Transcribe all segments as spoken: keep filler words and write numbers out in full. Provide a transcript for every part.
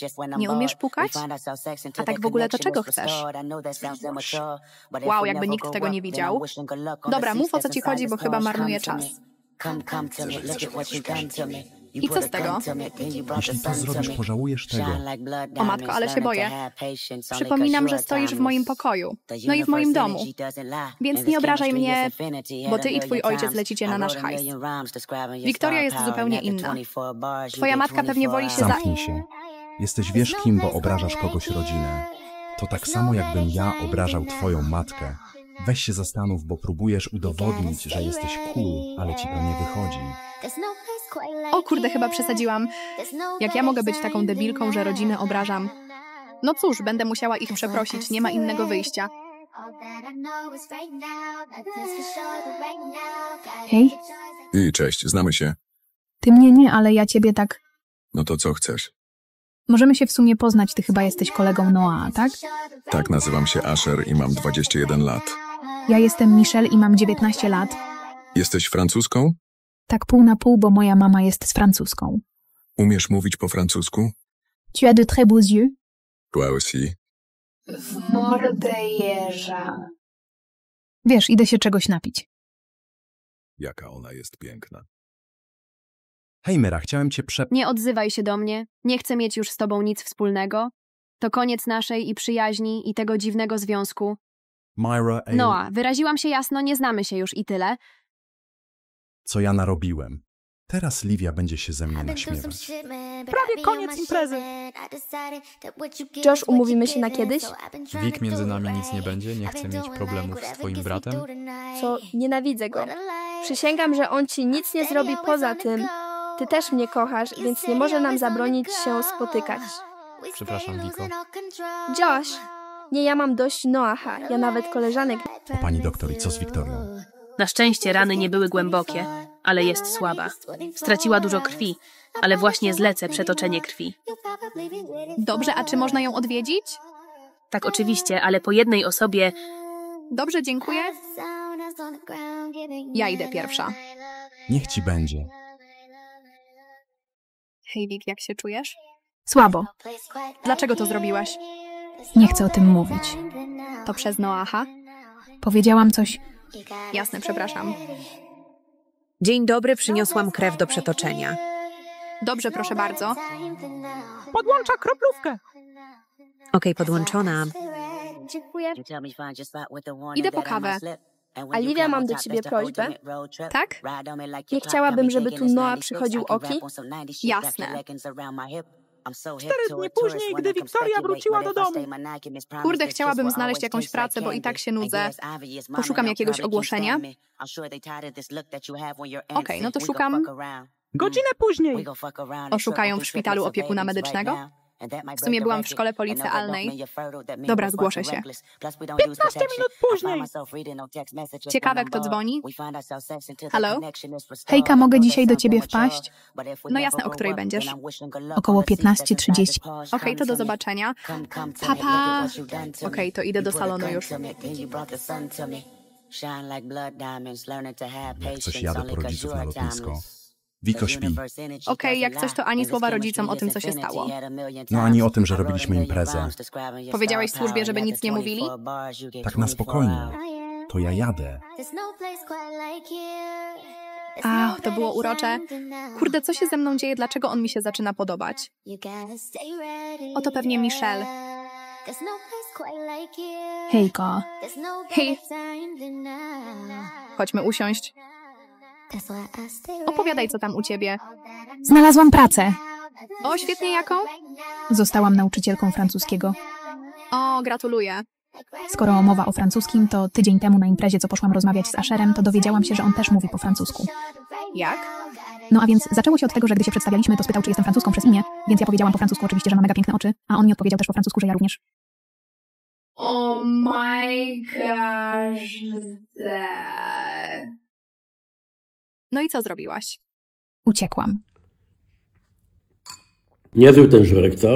Nie umiesz pukać? A tak w ogóle to czego chcesz? Wow, jakby nikt tego nie widział. Dobra, mów o co ci chodzi, bo chyba marnuję czas. I co z tego? Jeśli to zrobisz, pożałujesz tego. O matko, ale się boję. Przypominam, że stoisz w moim pokoju. No i w moim domu. Więc nie obrażaj mnie, bo ty i twój ojciec lecicie na nasz hajs. Wiktoria jest zupełnie inna. Twoja matka pewnie woli się za... Zamknij się. Jesteś wiesz kim, bo obrażasz kogoś rodzinę. To tak samo jakbym ja obrażał twoją matkę. Weź się zastanów, bo próbujesz udowodnić, że jesteś cool, ale ci to nie wychodzi. O kurde, chyba przesadziłam. Jak ja mogę być taką debilką, że rodziny obrażam? No cóż, będę musiała ich przeprosić, nie ma innego wyjścia. Hej, I cześć, znamy się. ty mnie nie, ale ja ciebie tak... No to co chcesz? Możemy się w sumie poznać, ty chyba jesteś kolegą Noah, tak? Tak, nazywam się Asher i mam dwadzieścia jeden lat. Ja jestem Michelle i mam dziewiętnaście lat. Jesteś francuską? Tak pół na pół, bo moja mama jest z francuską. Umiesz mówić po francusku? Tu as de très beaux yeux. Toi aussi. W mordę jeża. Wiesz, idę się czegoś napić. Jaka ona jest piękna. Hej Myra, chciałem cię prze... Nie odzywaj się do mnie, nie chcę mieć już z tobą nic wspólnego. To koniec naszej i przyjaźni i tego dziwnego związku. Myra, ej, Noah, wyraziłam się jasno, nie znamy się już i tyle. co ja narobiłem. Teraz Livia będzie się ze mnie naśmiewać. Prawie koniec imprezy. Josh, umówimy się na kiedyś? Wik, między nami nic nie będzie, nie chcę mieć problemów z twoim bratem. Co? Nienawidzę go. Przysięgam, że on ci nic nie zrobi poza tym. Ty też mnie kochasz, więc nie może nam zabronić się spotykać. Przepraszam, Wiko. Josh! Nie, ja mam dość Noaha, ja nawet koleżanek... O pani doktor, i co z Wiktorią? Na szczęście rany nie były głębokie, ale jest słaba. Straciła dużo krwi, ale właśnie zlecę przetoczenie krwi. Dobrze, a czy można ją odwiedzić? Tak, oczywiście, ale po jednej osobie... Dobrze, dziękuję. Ja idę pierwsza. Niech ci będzie. Hej Wik, jak się czujesz? Słabo. Dlaczego to zrobiłaś? Nie chcę o tym mówić. To przez Noaha? Powiedziałam coś... Jasne, przepraszam. Dzień dobry, przyniosłam krew do przetoczenia. Dobrze, proszę bardzo. Podłącza kroplówkę. Okej, podłączona. Dziękuję. Idę po kawę. Olivia, mam do ciebie prośbę. Tak? Nie chciałabym, żeby tu Noah przychodził oki. Jasne. Cztery dni później, gdy Wiktoria wróciła do domu. Kurde, chciałabym znaleźć jakąś pracę, bo i tak się nudzę. Poszukam jakiegoś ogłoszenia. Okej, no to szukam. Godzinę później. Oszukają w szpitalu opiekuna medycznego? W sumie byłam w szkole policealnej. Dobra, zgłoszę się. piętnaście minut później. Ciekawe, kto dzwoni. Halo? Hejka, mogę dzisiaj do ciebie wpaść? No jasne, o której będziesz? Około piętnaście trzydzieści. Okej, to do zobaczenia. Papa. Okej, to idę do salonu już. Jak coś jadę po rodziców na lotnisko. Wiko śpi. Okej, jak coś, to ani słowa rodzicom o tym, co się stało. No ani o tym, że robiliśmy imprezę. Powiedziałeś służbie, żeby nic nie mówili? Tak na spokojnie. To ja jadę. A, to było urocze. Kurde, co się ze mną dzieje? Dlaczego on mi się zaczyna podobać? Oto pewnie Michelle. Hejko. Hej. Chodźmy usiąść. Opowiadaj, co tam u ciebie. Znalazłam pracę. O, świetnie, jaką? Zostałam nauczycielką francuskiego. O, gratuluję. Skoro mowa o francuskim, to tydzień temu na imprezie, co poszłam rozmawiać z Asherem, to dowiedziałam się, że on też mówi po francusku. Jak? No a więc zaczęło się od tego, że gdy się przedstawialiśmy, to spytał, czy jestem francuską przez imię, więc ja powiedziałam po francusku oczywiście, że ma mega piękne oczy, a on mi odpowiedział też po francusku, że ja również. Oh my gosh. No i co zrobiłaś? Uciekłam. Niezły ten żurek, co?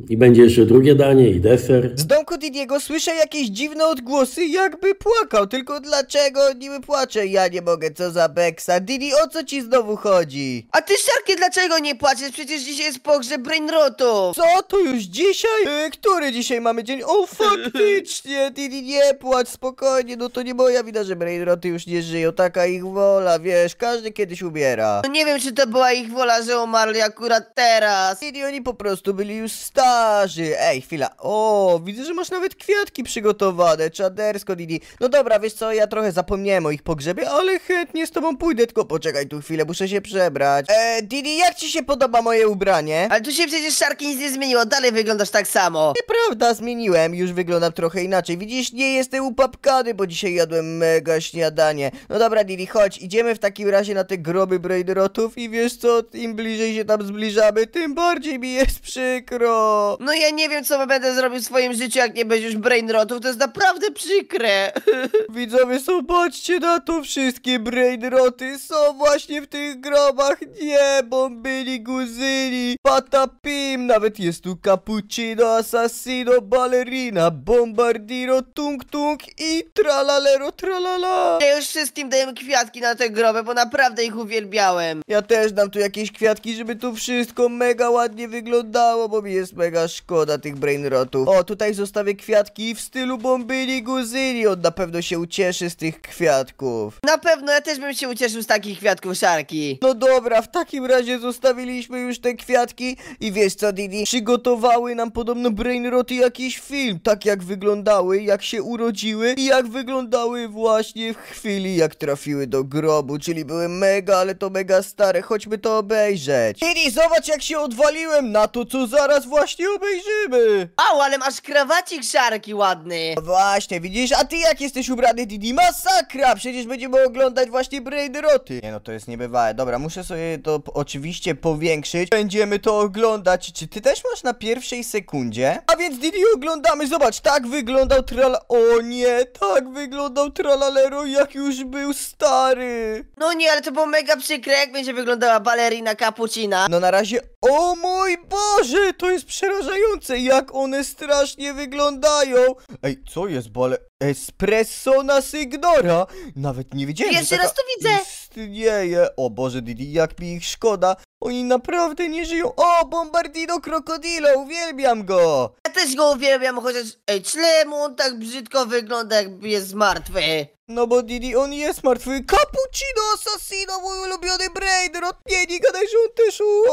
I będzie jeszcze drugie danie i deser. Z domku Didiego słyszę jakieś dziwne odgłosy, jakby płakał. Tylko dlaczego niby płacze? Ja nie mogę, co za beksa. Didi, o co ci znowu chodzi? A ty, Szarki, dlaczego nie płaczesz? Przecież dzisiaj jest pogrzeb Brainrotu. Co? To już dzisiaj? E, który dzisiaj mamy dzień? O, faktycznie. Didi, nie płacz, spokojnie. No to nie moja wina, że Brainroty już nie żyją. Taka ich wola, wiesz. Każdy kiedyś umiera. No nie wiem, czy to była ich wola, że umarli akurat teraz. Didi, oni po prostu byli już starzy. Ej, chwila. O, widzę, że masz nawet kwiatki przygotowane. Czadersko, Didi. No dobra, wiesz co, ja trochę zapomniałem o ich pogrzebie, ale chętnie z tobą pójdę, tylko poczekaj tu chwilę, muszę się przebrać. E, Didi, jak ci się podoba moje ubranie? Ale tu się przecież, Szarki, nic nie zmieniło, dalej wyglądasz tak samo. Nieprawda, zmieniłem, już wyglądam trochę inaczej. Widzisz, nie jestem upapkany, bo dzisiaj jadłem mega śniadanie. No dobra, Didi, chodź, idziemy w takim razie na te groby Brainrotów i wiesz co, im bliżej się tam zbliżamy, tym bardziej mi jest przykro. No ja nie wiem, co będę zrobił w swoim życiu, jak nie będzie już Brainrotów, to jest naprawdę przykre. Widzowie, zobaczcie na to, wszystkie Brainroty są właśnie w tych grobach. Nie, bombyli, guzyli, patapim, nawet jest tu cappuccino, assassino, ballerina, bombardiro, tung tung i tralalero, tralala. Ja już wszystkim daję kwiatki na te groby, bo naprawdę ich uwielbiałem. Ja też dam tu jakieś kwiatki, żeby tu wszystko mega ładnie wyglądało, bo mi jest mega szkoda tych Brainrotów. O, tutaj zostawię kwiatki w stylu bombyli, guzyli, on na pewno się ucieszy z tych kwiatków. Na pewno, ja też bym się ucieszył z takich kwiatków, Szarki. No dobra, w takim razie zostawiliśmy już te kwiatki i wiesz co, Didi? Przygotowały nam podobno Brainroty jakiś film, tak jak wyglądały, jak się urodziły i jak wyglądały właśnie w chwili, jak trafiły do grobu, czyli były mega, ale to mega stare. Chodźmy to obejrzeć. Didi, zobacz jak się odwaliłem na to, co zaraz właśnie obejrzymy. Au, ale masz krawacik, Szarki, ładny. No właśnie, widzisz? A ty jak jesteś ubrany, Didi? Masakra! Przecież będziemy oglądać właśnie Brainroty. Nie no, to jest niebywałe. Dobra, muszę sobie to oczywiście powiększyć. Będziemy to oglądać. Czy ty też masz na pierwszej sekundzie? A więc Didi, oglądamy. Zobacz, tak wyglądał trala... O nie, tak wyglądał tralalero, jak już był stary. No nie, ale to było mega przykre, jak będzie wyglądała balerina cappuccina. No na razie... O mój Boże, to jest przerażające, jak one strasznie wyglądają. Ej, co jest, bale... Espresso na Signora? Nawet nie wiedziałem, Pierwszy że raz to widzę. istnieje. O Boże, Didi, jak mi ich szkoda. Oni naprawdę nie żyją. O, Bombardino Crocodilo, uwielbiam go. Ja też go uwielbiam, chociaż... Ej, czemu on tak brzydko wygląda, jakby jest martwy? No bo Didi, on jest martwy. Cappuccino Assassino, mój ulubiony Brainrot. Nie, nie gadaj, że on też u...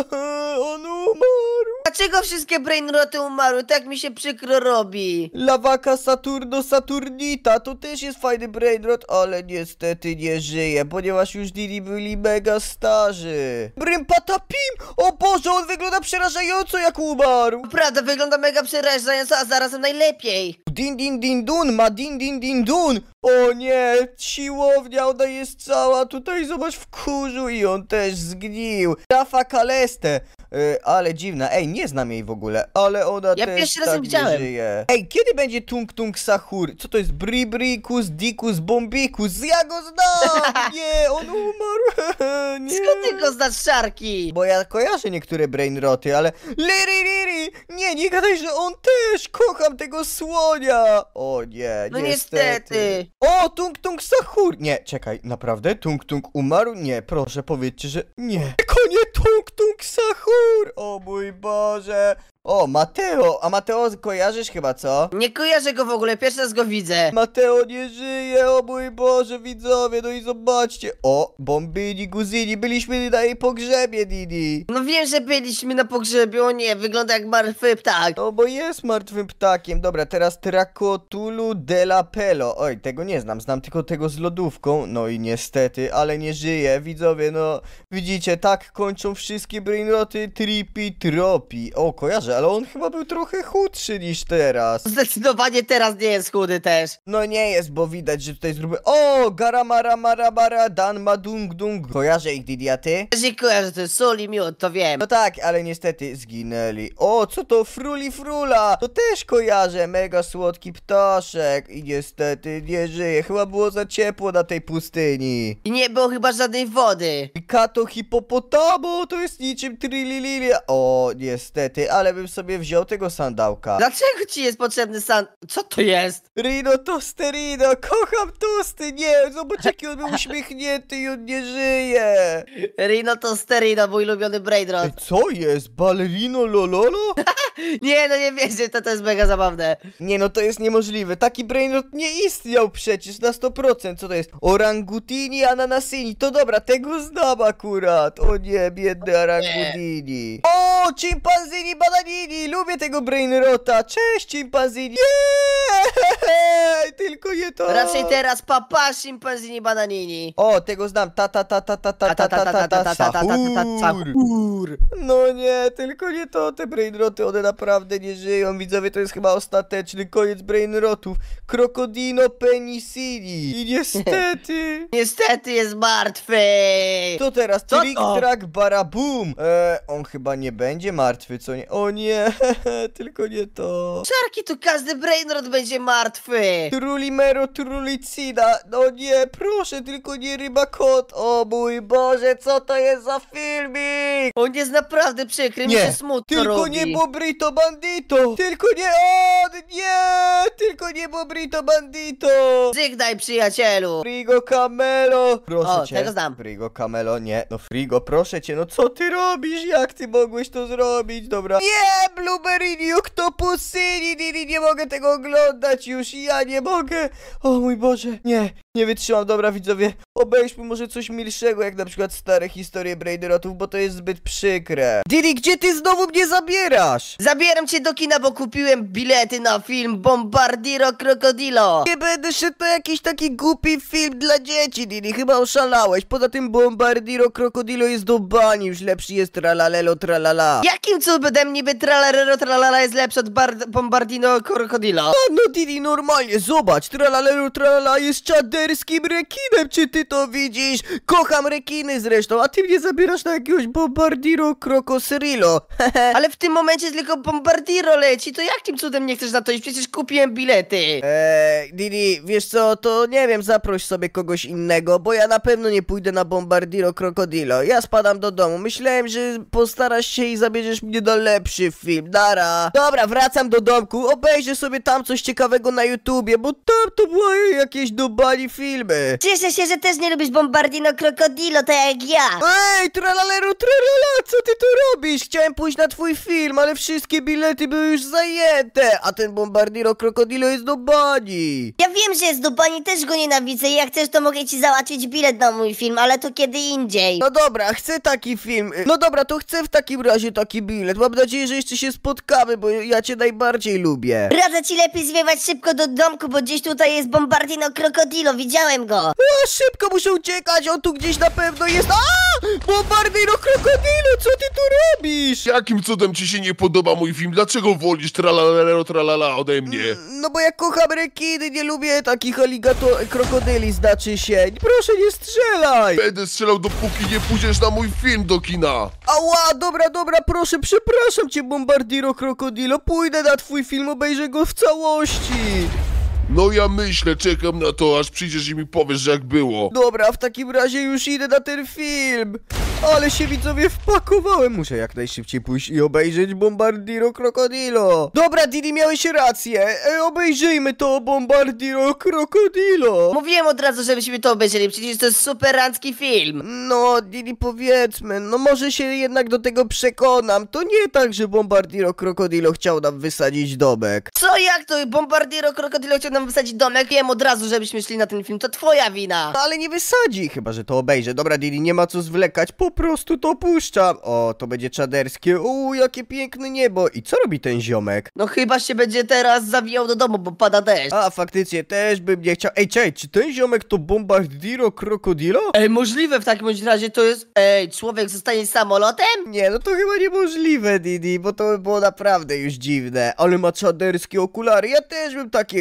On umarł. Dlaczego wszystkie Brainroty umarły? Tak mi się przykro robi. Lawaka Saturno Saturnita, to też jest fajny Brainrot, ale niestety nie żyje, ponieważ już Didi byli mega starzy. Brym Patapim! O Boże, on wygląda przerażająco jak umarł. Prawda, wygląda mega przerażająco, a zarazem najlepiej. Din din din dun, ma din din din dun. O nie, siłownia, ona jest cała tutaj, zobacz, w kurzu i on też zgnił. Rafa Kaleste. Yy, ale dziwna, ej, nie znam jej w ogóle, ale ona ja też pierwszy raz tak ją widziałem. nie żyje. Ej, kiedy będzie Tung Tung Sahur? Co to jest? Bribrikus, Dikus, Bombikus? Ja go znam! Nie, on umarł! Nie. Skąd ty go znasz, Szarki? Bo ja kojarzę niektóre Brainroty, ale... Liri, Liri! Nie, nie gadaj, że on też! Kocham tego słonia! O nie, no niestety. niestety. O, Tung Tung Sahur! Nie, czekaj, naprawdę? Tung Tung umarł? Nie, proszę, powiedzcie, że nie. Konie Tung Tung Sahur! O mój Boże! O, Mateo! A Mateo kojarzysz chyba, co? Nie kojarzę go w ogóle, pierwszy raz go widzę. Mateo nie żyje, o mój Boże, widzowie, no i zobaczcie. O, Bombini, Guzini, byliśmy na jej pogrzebie, Didi. No wiem, że byliśmy na pogrzebie, o nie, wygląda jak martwy ptak. No bo jest martwym ptakiem. Dobra, teraz Tracotulu della Pelo. Oj, tego nie znam, znam tylko tego z lodówką. No i niestety, ale nie żyje, widzowie, no. Widzicie, tak kończą wszystkie Brainroty, Tripi, Tropi. O, kojarzę, ale on chyba był trochę chudszy niż teraz. Zdecydowanie teraz nie jest chudy też. No nie jest, bo widać, że tutaj zróbmy... O, Garamara Marabara Dan Madung Dung. Kojarzę ich, Didi, a ty? Nie kojarzę, to jest sól i miód, to wiem. No tak, ale niestety zginęli. O, co to? Fruli Frula. To też kojarzę, mega słodki ptaszek. I niestety nie żyje. Chyba było za ciepło na tej pustyni. I nie było chyba żadnej wody. Kato Hipopotamus. słabo, to jest niczym trilililia. O, niestety, ale bym sobie wziął tego sandałka. Dlaczego ci jest potrzebny san... Co to jest? Rino Tosterino, kocham tosty, nie, zobacz jaki on był uśmiechnięty i on nie żyje. Rino Tosterino, mój ulubiony brainrot. Ej, co jest? Ballerino Lololo? Nie, no nie wierzę, to to jest mega zabawne. Nie, no to jest niemożliwe, taki brainrot nie istniał przecież na sto procent, co to jest? Orangutini ananasini, to dobra, tego znam akurat. O nie, biedny orangutini. O, chimpanzini bananini, lubię tego brainrota, cześć chimpanzini. Nie, tylko nie to. Raczej teraz papa chimpanzini bananini. O, tego znam, ta ta ta ta ta ta ta ta ta ta sahur. No nie, tylko nie to, te brainroty, one naprawdę nie żyją, widzowie, to jest chyba ostateczny koniec brainrotów. Krokodino penicilli. I niestety... Niestety jest martwy. To teraz Co Trick to? Track Barabum. Eee, on chyba nie będzie martwy, co nie? O nie, tylko nie to. Czarki, tu każdy brainrot będzie martwy. Trulimero trulicida. No nie, proszę, tylko nie ryba kot. O mój Boże, co to jest za filmik? On jest naprawdę przykry, mi się smutno tylko robi. nie Bobrito Bandito. Tylko nie on, nie, tylko nie Bobrito Bandito. Żegnaj, przyjacielu. Frigo Camelo. Proszę O, cię. tego znam. Frigo Camelo, nie. No Frigo, proszę cię, no co ty robisz? Jak ty mogłeś to zrobić? Dobra. Nie, Blueberry Octopusini, nie, nie, nie mogę tego oglądać już. Ja nie mogę. O mój Boże, nie. Nie wytrzymam, dobra widzowie, obejrzmy może coś milszego, jak na przykład stare historie brainrotów, bo to jest zbyt przykre. Didi, gdzie ty znowu mnie zabierasz? Zabieram cię do kina, bo kupiłem bilety na film Bombardiro Crocodilo. Nie będę szedł na jakiś taki głupi film dla dzieci, Didi, chyba oszalałeś. Poza tym Bombardiro Crocodilo jest do bani, już lepszy jest tralalelo tralala. Jakim cudem niby tralalero tralala jest lepszy od Bombardino Crocodilo? A no Didi, normalnie, zobacz, tralalelo tralala jest czaderskim rekinem, czy ty to widzisz? Kocham rekiny zresztą, a ty mnie zabierasz na jakiegoś Bombardiro Crocoserillo. Ale w tym momencie tylko Bombardiro leci, to jakim cudem nie chcesz na to iść? Przecież kupiłem bilety. Eee, Didi, wiesz co, to nie wiem, zaproś sobie kogoś innego, bo ja na pewno nie pójdę na Bombardiro Crocodilo. Ja spadam do domu, myślałem, że postarasz się i zabierzesz mnie na lepszy film, nara. Dobra, wracam do domku, obejrzę sobie tam coś ciekawego na YouTubie, bo tam to były jakieś do bani filmy. Cieszę się, że też nie lubisz Bombardino Crocodilo, tak jak ja. Ej, tralalero tralala, co ty tu robisz? Chciałem pójść na twój film, ale wszystkie bilety były już zajęte, a ten Bombardiro Crocodilo jest do bani. Ja wiem, że jest do bani, też go nienawidzę i jak chcesz, to mogę ci załatwić bilet na mój film, ale to kiedy indziej. No dobra, chcę taki film. No dobra, to chcę w takim razie taki bilet. Mam nadzieję, że jeszcze się spotkamy, bo ja cię najbardziej lubię. Radzę ci lepiej zwiewać szybko do domku, bo gdzieś tutaj jest Bombardino Crocodilo, widziałem go. A, szybko muszę uciekać, on tu gdzieś na pewno jest. A! Bombardino Crocodilo, co ty tu robisz? Jakim cudem ci się nie podoba mój film? Dlaczego wolisz tralalero tralala ode mnie? No bo ja kocham rekiny, nie lubię takich aligator... krokodyli, znaczy się. Proszę, nie strzelaj. Będę strzelał, dopóki nie pójdziesz na mój film do kina. Ała, dobra, dobra, proszę, przepraszam cię, Bombardiro Crocodilo. Pójdę na twój film, obejrzę go w całości. No ja myślę, czekam na to, aż przyjdziesz i mi powiesz, że jak było. Dobra, w takim razie już idę na ten film. Ale się widzowie wpakowałem. Muszę jak najszybciej pójść i obejrzeć Bombardiro Crocodilo. Dobra, Didi, miałeś rację. E, obejrzyjmy to Bombardiro Crocodilo. Mówiłem od razu, żebyśmy to obejrzeli, przecież to jest super rancki film. No, Didi, powiedzmy, no może się jednak do tego przekonam. To nie tak, że Bombardiro Crocodilo chciał nam wysadzić domek. Co, jak to? Bombardiro Crocodilo chciał nam wysadzić domek? Wiem od razu, żebyśmy szli na ten film, to twoja wina. No, ale nie wysadzi, chyba że to obejrzę. Dobra, Didi, nie ma co zwlekać, po prostu to puszczam. O, to będzie czaderskie. Uuu, jakie piękne niebo. I co robi ten ziomek? No chyba się będzie teraz zawijał do domu, bo pada deszcz. A, faktycznie, też bym nie chciał. Ej, czekaj, czy ten ziomek to Bombardiro Crocodilo? Ej, możliwe w takim bądź razie to jest... Ej, człowiek zostanie samolotem? Nie, no to chyba niemożliwe, Didi, bo to by było naprawdę już dziwne. Ale ma czaderskie okulary, ja też bym takie chciał.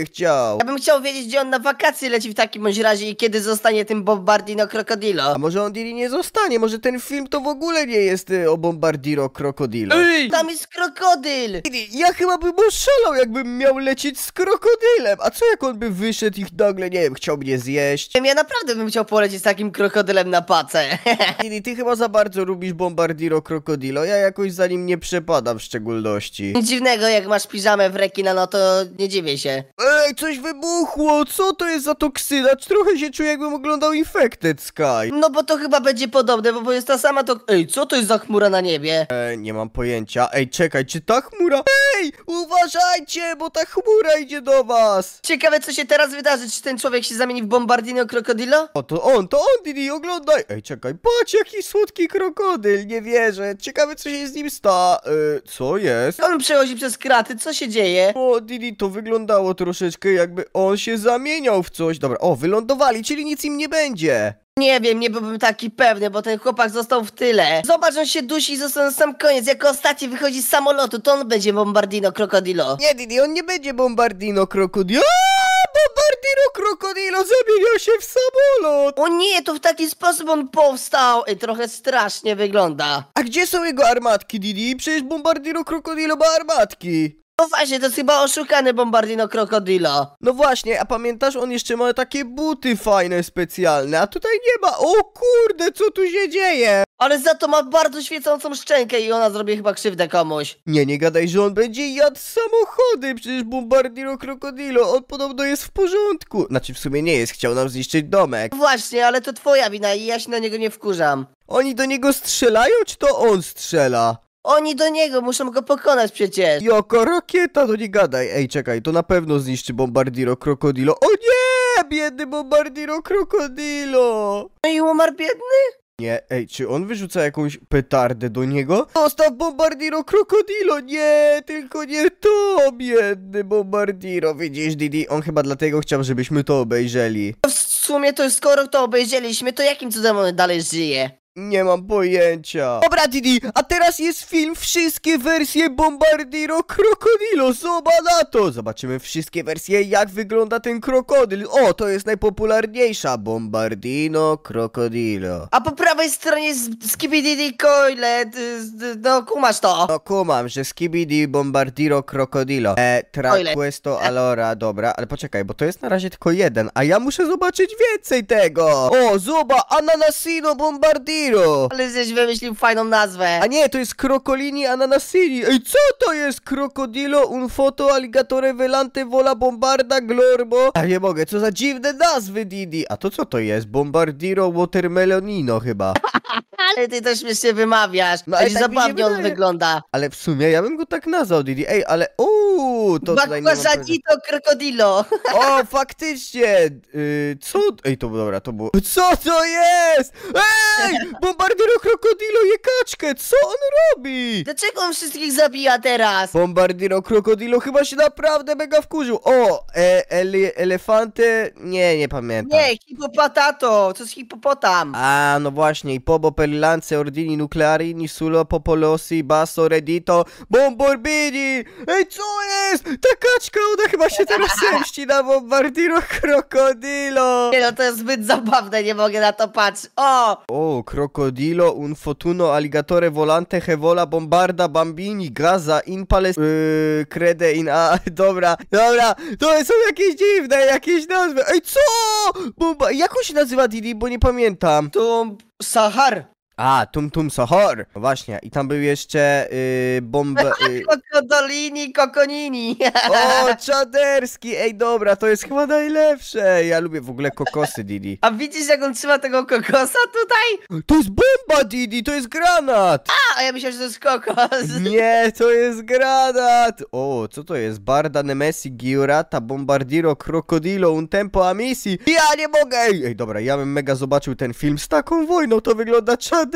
wyglądał. Ja bym chciał wiedzieć, gdzie on na wakacje leci w takim bądź razie i kiedy zostanie tym Bombardino Crocodilo. A może on Didi nie zostanie, może ten film to w ogóle nie jest y, o Bombardiro Crocodilo. Ej! Tam jest krokodyl! Didi, ja chyba bym oszalał, jakbym miał lecieć z krokodylem. A co jak on by wyszedł i nagle, nie wiem, chciał mnie zjeść? Ja naprawdę bym chciał polecieć z takim krokodylem na pacę. Didi, ty chyba za bardzo lubisz Bombardiro Crocodilo, ja jakoś za nim nie przepadam w szczególności. Nic dziwnego, jak masz piżamę w rekina, no to nie dziwię się. Ej, coś wybuchło! Co to jest za toksyna? Trochę się czuję, jakbym oglądał Infected Sky. No bo to chyba będzie podobne, bo jest ta sama to... Ej, co to jest za chmura na niebie? Ej, nie mam pojęcia. Ej, czekaj, czy ta chmura... Ej, uważajcie, bo ta chmura idzie do was! Ciekawe, co się teraz wydarzy, czy ten człowiek się zamieni w Bombardino Crocodilo? O, to on, to on, Didi, oglądaj! Ej, czekaj, patrz, jaki słodki krokodyl, nie wierzę. Ciekawe, co się z nim sta... Yy, co jest? On przechodzi przez kraty, co się dzieje? O, Didi, to wyglądało troszeczkę jakby on się zamieniał w coś. Dobra, o, wylądowali, czyli nic im nie będzie. Nie wiem, nie byłbym taki pewny, bo ten chłopak został w tyle. Zobacz, on się dusi i został na sam koniec. Jako ostatni wychodzi z samolotu, to on będzie Bombardino Crocodilo. Nie, Didi, on nie będzie Bombardino Crocodilo. Bombardino Crocodilo zamieniał się w samolot! O nie, to w taki sposób on powstał. Ej, trochę strasznie wygląda. A gdzie są jego armatki, Didi? Przecież Bombardino Crocodilo ma armatki. No właśnie, to jest chyba oszukany Bombardino Crocodilo. No właśnie, a pamiętasz, on jeszcze ma takie buty fajne, specjalne, a tutaj nie ma. O kurde, co tu się dzieje? Ale za to ma bardzo świecącą szczękę i ona zrobi chyba krzywdę komuś. Nie, nie gadaj, że on będzie jadł samochody, przecież Bombardino Crocodilo, on podobno jest w porządku. Znaczy w sumie nie jest, chciał nam zniszczyć domek. Właśnie, ale to twoja wina i ja się na niego nie wkurzam. Oni do niego strzelają, czy to on strzela? Oni do niego, muszą go pokonać przecież. Jaka rakieta, no nie gadaj. Ej, czekaj, to na pewno zniszczy Bombardino Crocodilo. O nie, biedny Bombardino Crocodilo. No i umarł biedny? Nie, ej, czy on wyrzuca jakąś petardę do niego? Zostaw Bombardino Crocodilo, nie, tylko nie to, biedny Bombardino. Widzisz, Didi, on chyba dlatego chciał, żebyśmy to obejrzeli. W sumie to skoro to obejrzeliśmy, to jakim cudem on dalej żyje? Nie mam pojęcia. Dobra, Didi, a teraz jest film wszystkie wersje Bombardino Crocodilo. Zobacz na to. Zobaczymy wszystkie wersje, jak wygląda ten krokodyl. O, to jest najpopularniejsza. Bombardino Crocodilo. A po prawej stronie jest Skibidi Coilet. No, kumasz to. No, kumam, że Skibidi Bombardino Crocodilo. E, tra questo allora, dobra, ale poczekaj, bo to jest na razie tylko jeden, a ja muszę zobaczyć więcej tego. O, zobacz, Ananasino Bombardino. Ale żeś wymyślił fajną nazwę. A nie, to jest Crocolini Ananasini. Ej, co to jest? Crocodilo, un foto, alligatore velante, vola bombarda, glorbo. Ja nie mogę, co za dziwne nazwy, Didi. A to co to jest? Bombardiro watermelonino chyba. Ale ty to śmiesznie wymawiasz. No, ale tak zabawnie on wygląda. Ale w sumie ja bym go tak nazwał, Didi. Ej, ale uuu, to tutaj Bakłażanito Crocodilo. O, faktycznie. Yy, co? Ej, to dobra, to było. Co to jest? Ej! Bombardiro Crocodilo je kaczkę, co on robi? Dlaczego on wszystkich zabija teraz? Bombardiro Crocodilo chyba się naprawdę mega wkurzył. O, e, ele, elefante, nie, nie pamiętam. Nie, hipopatato, to jest hipopotam. A, no właśnie, i pobo per lance ordini nucleari, nisulo popolosi, basso redito, bomborbini. Ej, co jest? Ta kaczka, ona chyba się teraz zemści na Bombardiro Crocodilo. Nie no, to jest zbyt zabawne, nie mogę na to patrzeć. O! O, Crocodilo, un fotuno, alligatore volante, hevola, bombarda, bambini, gaza, in pales... Yy, crede in a... Dobra, dobra, to są jakieś dziwne, jakieś nazwy. Ej, co? Bomba... Jak on się nazywa, Didi, bo nie pamiętam. Tum... Sahar. A, Tum Tum Sahar. No właśnie, i tam był jeszcze yy, bomba... Yy... Kokodolini, kokonini. O, czaderski. Ej, dobra, to jest chyba najlepsze. Ja lubię w ogóle kokosy, Didi. A widzisz, jak on trzyma tego kokosa tutaj? To jest bomba, Didi, to jest granat. A, a ja myślałem, że to jest kokos. Nie, to jest granat. O, co to jest? Barda Nemesi Giurata Bombardiro Crocodilo un tempo amisi. Ja nie mogę. Ej, ej, dobra, ja bym mega zobaczył ten film z taką wojną. To wygląda czadersko.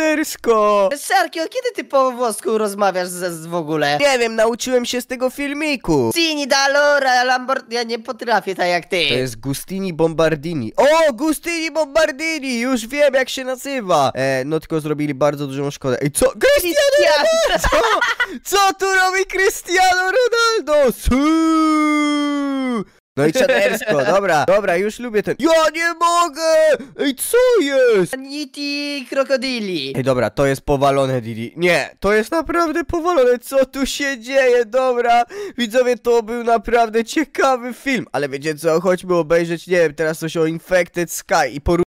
Szarki, od kiedy ty po włosku rozmawiasz z, z w ogóle? Nie wiem, nauczyłem się z tego filmiku. Cini d'allora, Lambert... Ja nie potrafię tak jak ty. To jest Gustini Bombardini. O, Gustini Bombardini, już wiem jak się nazywa. E, no tylko zrobili bardzo dużą szkodę. Ej, co? Cristiano Ronaldo! Co tu robi Cristiano Ronaldo? Suuu! No i czadersko, dobra, dobra, już lubię ten... Ja nie mogę! Ej, co jest? Niti krokodyli. Ej, dobra, to jest powalone, Didi. Nie, to jest naprawdę powalone, co tu się dzieje, dobra. Widzowie, to był naprawdę ciekawy film, ale wiecie co, chodźmy obejrzeć, nie wiem, teraz coś o Infected Sky i poru...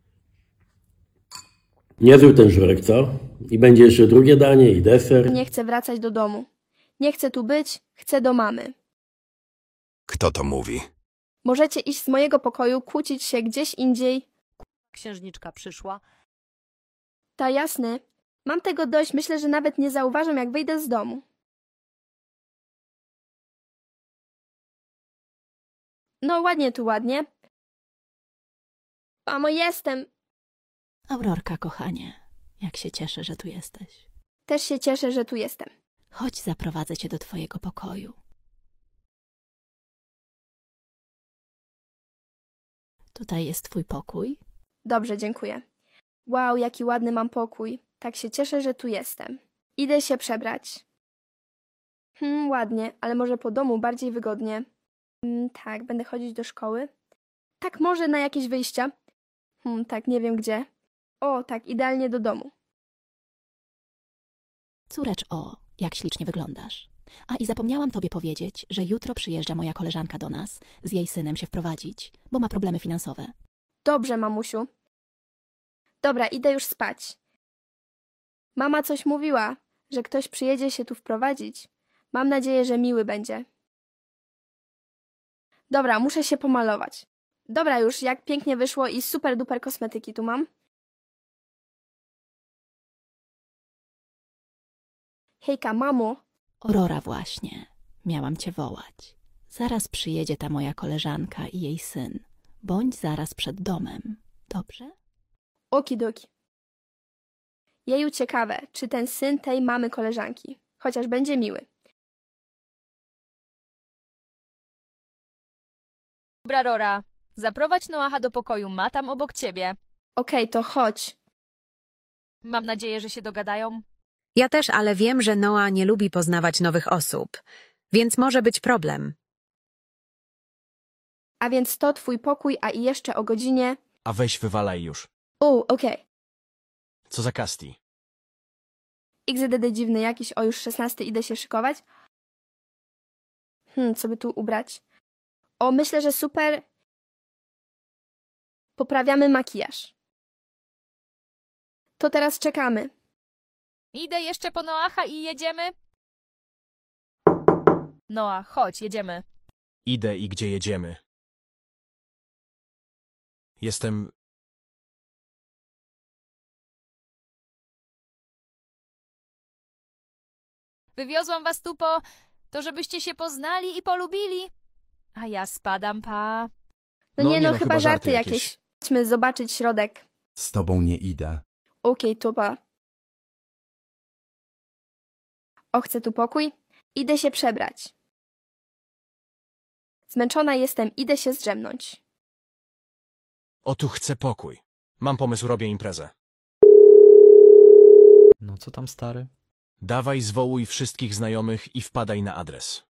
Niezły ten żurek, co? I będzie jeszcze drugie danie i deser. Nie chcę wracać do domu. Nie chcę tu być, chcę do mamy. Kto to mówi? Możecie iść z mojego pokoju, kłócić się gdzieś indziej. Księżniczka przyszła. Ta jasny. Mam tego dość, myślę, że nawet nie zauważam, jak wyjdę z domu. No ładnie tu, ładnie. Mamo, jestem. Aurorka, kochanie, jak się cieszę, że tu jesteś. Też się cieszę, że tu jestem. Chodź, zaprowadzę cię do twojego pokoju. Tutaj jest twój pokój. Dobrze, dziękuję. Wow, jaki ładny mam pokój. Tak się cieszę, że tu jestem. Idę się przebrać. Hmm, ładnie, ale może po domu bardziej wygodnie. Hmm, tak, będę chodzić do szkoły. Tak, może na jakieś wyjścia. Hmm, tak, nie wiem gdzie. O, tak, idealnie do domu. Córecz, o, jak ślicznie wyglądasz. A i zapomniałam tobie powiedzieć, że jutro przyjeżdża moja koleżanka do nas z jej synem się wprowadzić, bo ma problemy finansowe. Dobrze, mamusiu. Dobra, idę już spać. Mama coś mówiła, że ktoś przyjedzie się tu wprowadzić. Mam nadzieję, że miły będzie. Dobra, muszę się pomalować. Dobra już, jak pięknie wyszło i super duper kosmetyki tu mam. Hejka, mamo. Aurora właśnie. Miałam cię wołać. Zaraz przyjedzie ta moja koleżanka i jej syn. Bądź zaraz przed domem. Dobrze? Okidoki. Jeju, ciekawe, czy ten syn tej mamy koleżanki. Chociaż będzie miły. Dobra, Rora. Zaprowadź Noaha do pokoju, ma tam obok ciebie. Okej, to chodź. Mam nadzieję, że się dogadają. Ja też, ale wiem, że Noa nie lubi poznawać nowych osób, więc może być problem. A więc to twój pokój, a i jeszcze o godzinie... A weź wywalaj już. O, okej. Okay. Co za Kasti? X D D dziwny jakiś, o już szesnasty, idę się szykować. Hmm, co by tu ubrać? O, myślę, że super... Poprawiamy makijaż. To teraz czekamy. Idę jeszcze po Noaha i jedziemy. Noah, chodź, jedziemy. Idę i gdzie jedziemy? Jestem... Wywiozłam was tu po... to żebyście się poznali i polubili. A ja spadam, pa. No, no nie, no, no chyba żarty jakieś. jakieś. Chodźmy zobaczyć środek. Z tobą nie idę. Okej, okay, to pa. O, chcę tu pokój? Idę się przebrać. Zmęczona jestem, idę się zdrzemnąć. O, tu chcę pokój. Mam pomysł, robię imprezę. No co tam, stary? Dawaj, zwołuj wszystkich znajomych i wpadaj na adres.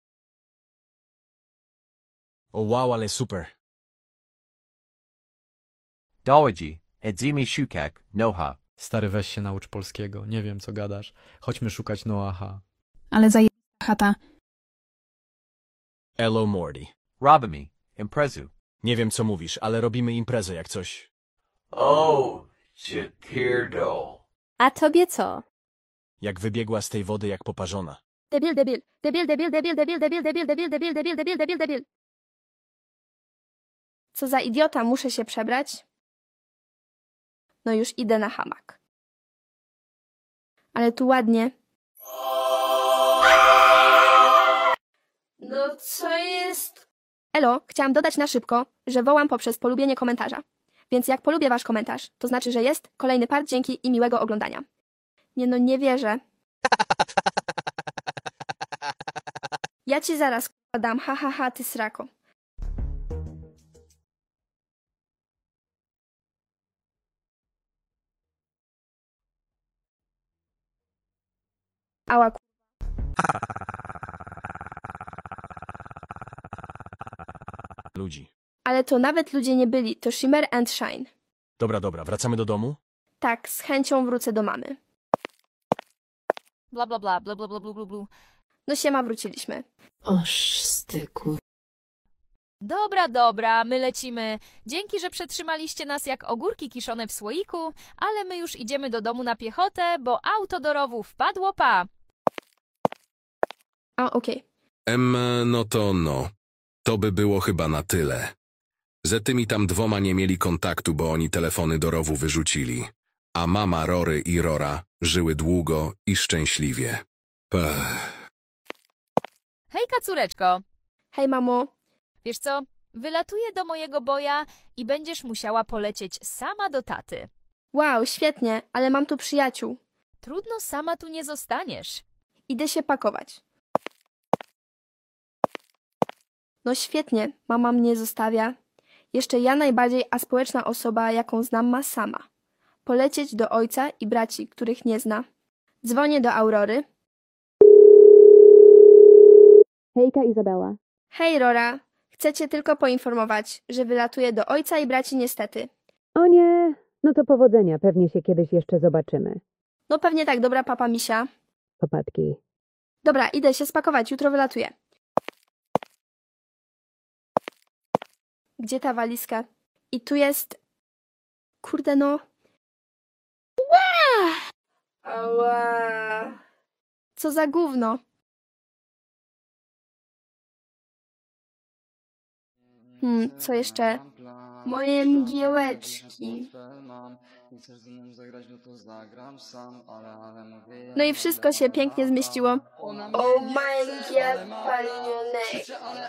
O wow, ale super. Dołogi, edzimi szukak, Noha. Stary, weź się naucz polskiego, nie wiem co gadasz. Chodźmy szukać Noaha. Ale zaje... chata. Elo Morty. Robimy, imprezu. Nie wiem co mówisz, ale robimy imprezę jak coś. O, cię pierdol. A tobie co? Jak wybiegła z tej wody jak poparzona. Debil, debil, debil, debil, debil, debil, debil, debil, debil, debil, debil, debil, debil, debil. Co za idiota, muszę się przebrać? No już idę na hamak. Ale tu ładnie. No co jest? Elo, chciałam dodać na szybko, że wołam poprzez polubienie komentarza. Więc jak polubię wasz komentarz, to znaczy, że jest kolejny part, dzięki i miłego oglądania. Nie no, nie wierzę. Ja ci zaraz dam, ha ha ha, ty srako. Ała k***a. ludzi. Ale to nawet ludzie nie byli, to Shimmer and Shine. Dobra, dobra, wracamy do domu? Tak, z chęcią wrócę do mamy. Bla bla bla, bla bla bla bla bla bla. No siema, wróciliśmy. Oż styku. Dobra, dobra, my lecimy. Dzięki, że przetrzymaliście nas jak ogórki kiszone w słoiku, ale my już idziemy do domu na piechotę, bo auto do rowu wpadło, pa. A, okej. Em, no to no. To by było chyba na tyle. Z tymi tam dwoma nie mieli kontaktu, bo oni telefony do rowu wyrzucili. A mama Rory i Rora żyły długo i szczęśliwie. Pech. Hejka, córeczko. Hej, mamo. Wiesz co, wylatuję do mojego boja i będziesz musiała polecieć sama do taty. Wow, świetnie, ale mam tu przyjaciół. Trudno, sama tu nie zostaniesz. Idę się pakować. No świetnie, mama mnie zostawia. Jeszcze ja najbardziej aspołeczna osoba, jaką znam, ma sama. Polecieć do ojca i braci, których nie zna. Dzwonię do Aurory. Hejka, Izabela. Hej, Rora. Chcę cię tylko poinformować, że wylatuję do ojca i braci niestety. O nie, no to powodzenia, pewnie się kiedyś jeszcze zobaczymy. No pewnie tak, dobra, papa misia. Popatki. Dobra, idę się spakować, jutro wylatuję. Gdzie ta walizka? I tu jest... Kurde no... Ła! Ała! Co za gówno? Hmm, co jeszcze? Moje mgiełeczki. No i wszystko się pięknie zmieściło. Oh my god, palionek.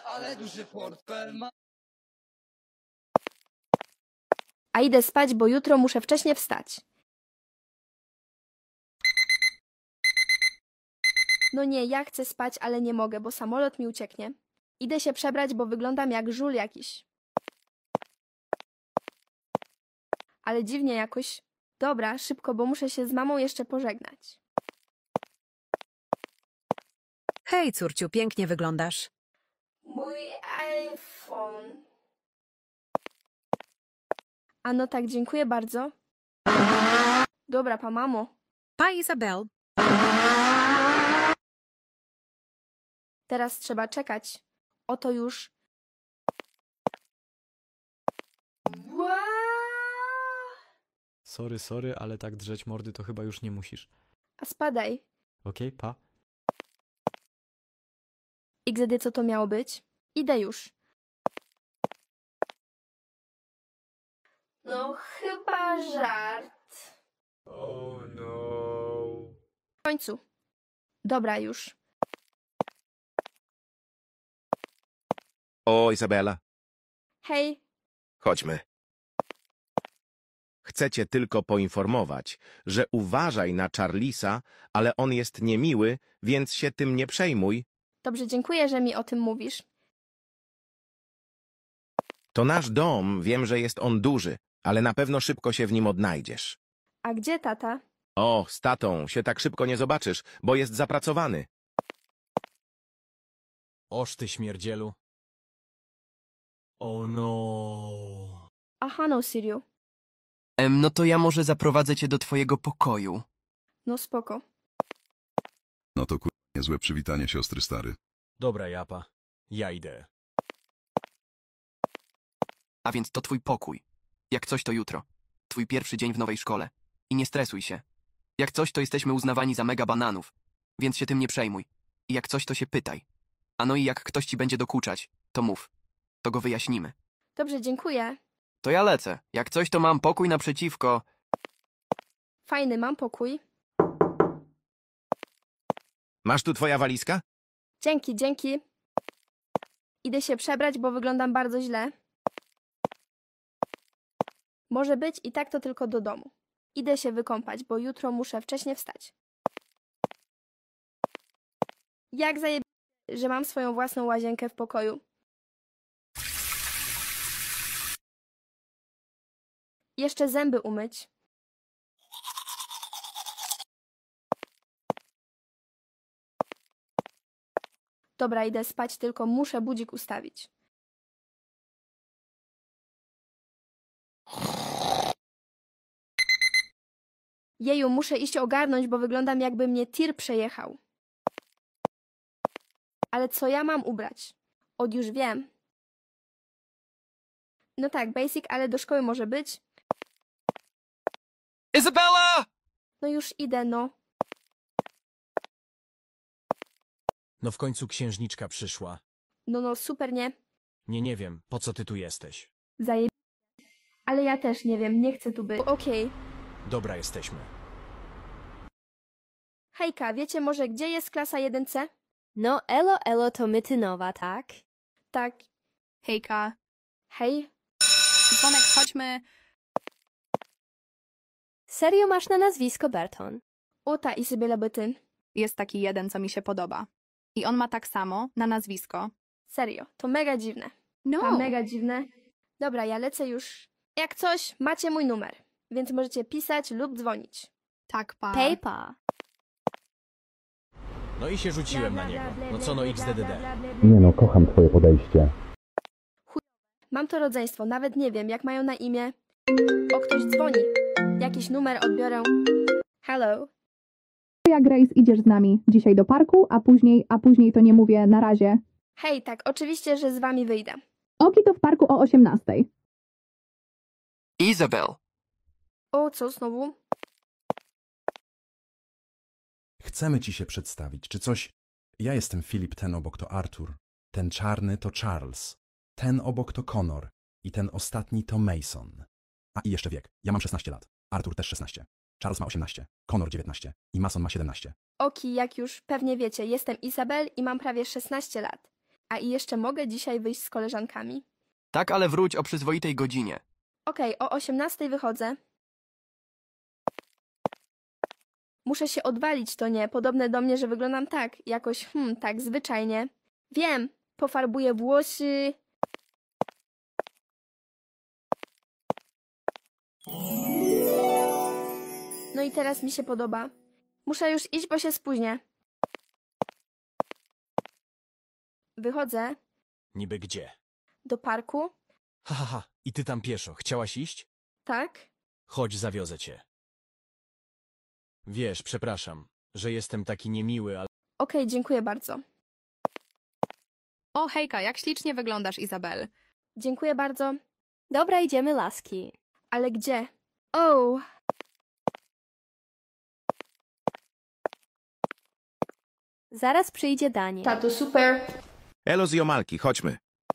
A idę spać, bo jutro muszę wcześnie wstać. No nie, ja chcę spać, ale nie mogę, bo samolot mi ucieknie. Idę się przebrać, bo wyglądam jak żul jakiś. Ale dziwnie jakoś. Dobra, szybko, bo muszę się z mamą jeszcze pożegnać. Hej, córciu, pięknie wyglądasz. Mój iPhone. A no tak, dziękuję bardzo. Dobra, pa mamo. Pa, Izabel. Teraz trzeba czekać. Oto już. Sorry, sorry, ale tak drzeć mordy to chyba już nie musisz. A spadaj. Okej, pa. I gdy co to miało być? Idę już. No chyba żart. Oh no. W końcu. Dobra już. O, Izabela, Hej. chodźmy. Chcę cię tylko poinformować, że uważaj na Charlisa, ale on jest niemiły, więc się tym nie przejmuj. Dobrze, dziękuję, że mi o tym mówisz. To nasz dom, wiem, że jest on duży, ale na pewno szybko się w nim odnajdziesz. A gdzie tata? O, z tatą się tak szybko nie zobaczysz, bo jest zapracowany. Oż ty śmierdzielu. O no. Aha, no Siriu. Em, no to ja może zaprowadzę cię do twojego pokoju. No spoko. No to kur... niezłe przywitanie siostry stary. Dobra, Japa. Ja idę. A więc to twój pokój. Jak coś to jutro. Twój pierwszy dzień w nowej szkole. I nie stresuj się. Jak coś to jesteśmy uznawani za mega bananów. Więc się tym nie przejmuj. I jak coś to się pytaj. A no i jak ktoś ci będzie dokuczać, to mów. To go wyjaśnimy. Dobrze, dziękuję. To ja lecę. Jak coś to mam pokój naprzeciwko. Fajny, mam pokój. Masz tu twoja walizka? Dzięki, dzięki. Idę się przebrać, bo wyglądam bardzo źle. Może być i tak to tylko do domu. Idę się wykąpać, bo jutro muszę wcześnie wstać. Jak zajeb... że mam swoją własną łazienkę w pokoju. Jeszcze zęby umyć. Dobra, idę spać, tylko muszę budzik ustawić. Jeju, muszę iść ogarnąć, bo wyglądam jakby mnie tir przejechał. Ale co ja mam ubrać? Od już wiem. No tak, basic, ale do szkoły może być. Izabela! No już idę, no. No w końcu księżniczka przyszła. No, no, super, nie? Nie, nie wiem, po co ty tu jesteś. Zajeb... Ale ja też nie wiem, nie chcę tu być. Okej. Okay. Dobra, jesteśmy. Hejka, wiecie może, gdzie jest klasa jeden C? No, elo, elo, to Mytynowa, tak? Tak. Hejka. Hej. Dzwonek, chodźmy. Serio masz na nazwisko Berton? O ta Izabela Bytyn. Jest taki jeden, co mi się podoba. I on ma tak samo na nazwisko. Serio, to mega dziwne. No. A mega dziwne. Dobra, ja lecę już. Jak coś, macie mój numer, więc możecie pisać lub dzwonić. Tak, pa. Paypa. No i się rzuciłem na niego. No co no X D D D. Nie no, kocham twoje podejście. Chuj, mam to rodzeństwo, nawet nie wiem, jak mają na imię. O, ktoś dzwoni. Jakiś numer odbiorę. Hello. Ja, Grace, idziesz z nami dzisiaj do parku, a później, a później to nie mówię na razie. Hej, tak, oczywiście, że z wami wyjdę. Oki to w parku o osiemnastej. Izabel. O, co znowu? Chcemy ci się przedstawić, czy coś... Ja jestem Filip, ten obok to Arthur, ten czarny to Charles, ten obok to Connor i ten ostatni to Mason. A i jeszcze wiek. Ja mam szesnaście lat, Arthur też szesnaście, Charles ma osiemnaście, Connor dziewiętnaście i Mason ma siedemnaście. Oki, jak już pewnie wiecie, jestem Izabel i mam prawie szesnaście lat. A i jeszcze mogę dzisiaj wyjść z koleżankami? Tak, ale wróć o przyzwoitej godzinie. Okej, okay, o osiemnastej wychodzę. Muszę się odwalić, to nie. Podobne do mnie, że wyglądam tak. Jakoś, hmm, tak zwyczajnie. Wiem, pofarbuję włosy. No i teraz mi się podoba. Muszę już iść, bo się spóźnię. Wychodzę. Niby gdzie? Do parku. Ha, ha, ha. I ty tam pieszo. Chciałaś iść? Tak. Chodź, zawiozę cię. Wiesz, przepraszam, że jestem taki niemiły, ale... Okej, okay, dziękuję bardzo. O, hejka, jak ślicznie wyglądasz, Izabel. Dziękuję bardzo. Dobra, idziemy, laski. Ale gdzie? O. Zaraz przyjdzie Daniel. Tato, super. Elo z Jomalki, chodźmy.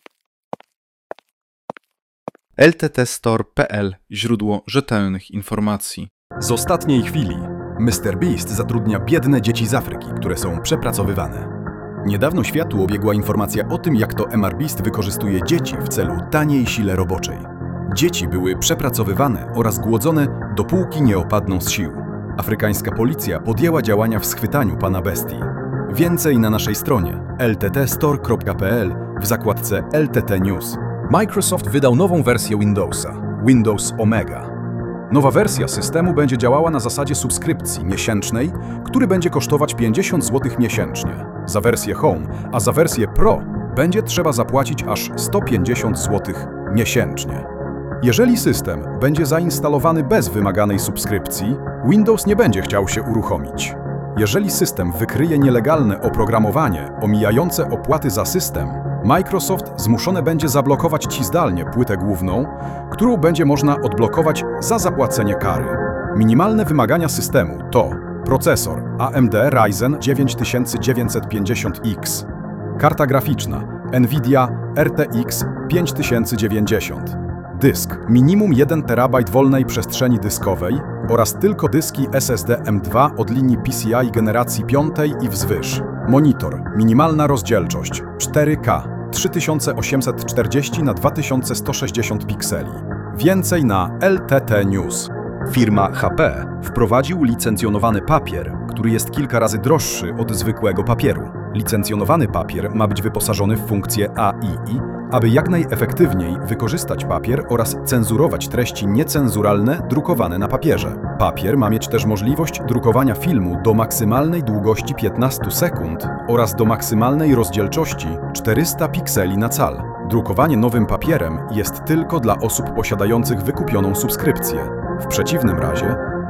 L T T store kropka p l – źródło rzetelnych informacji. Z ostatniej chwili mister Beast zatrudnia biedne dzieci z Afryki, które są przepracowywane. Niedawno światu obiegła informacja o tym, jak to M R Beast wykorzystuje dzieci w celu taniej sile roboczej. Dzieci były przepracowywane oraz głodzone, dopóki nie opadną z sił. Afrykańska policja podjęła działania w schwytaniu pana bestii. Więcej na naszej stronie l t t store kropka p l w zakładce L T T News. Microsoft wydał nową wersję Windowsa, Windows Omega. Nowa wersja systemu będzie działała na zasadzie subskrypcji miesięcznej, który będzie kosztować pięćdziesiąt złotych miesięcznie za wersję Home, a za wersję Pro będzie trzeba zapłacić aż sto pięćdziesiąt złotych miesięcznie. Jeżeli system będzie zainstalowany bez wymaganej subskrypcji, Windows nie będzie chciał się uruchomić. Jeżeli system wykryje nielegalne oprogramowanie omijające opłaty za system, Microsoft zmuszone będzie zablokować Ci zdalnie płytę główną, którą będzie można odblokować za zapłacenie kary. Minimalne wymagania systemu to procesor A M D Ryzen dziewięć tysięcy dziewięćset pięćdziesiąt X, karta graficzna Nvidia R T X pięć tysięcy dziewięćdziesiąt, dysk minimum jeden terabajt wolnej przestrzeni dyskowej oraz tylko dyski S S D M dwa od linii P C I generacji piątej i wzwyż. Monitor, minimalna rozdzielczość cztery K trzy tysiące osiemset czterdzieści na dwa tysiące sto sześćdziesiąt pikseli. Więcej na L T T News. Firma H P wprowadził licencjonowany papier, który jest kilka razy droższy od zwykłego papieru. Licencjonowany papier ma być wyposażony w funkcję A I I, aby jak najefektywniej wykorzystać papier oraz cenzurować treści niecenzuralne drukowane na papierze. Papier ma mieć też możliwość drukowania filmu do maksymalnej długości piętnaście sekund oraz do maksymalnej rozdzielczości czterysta pikseli na cal. Drukowanie nowym papierem jest tylko dla osób posiadających wykupioną subskrypcję. W przeciwnym razie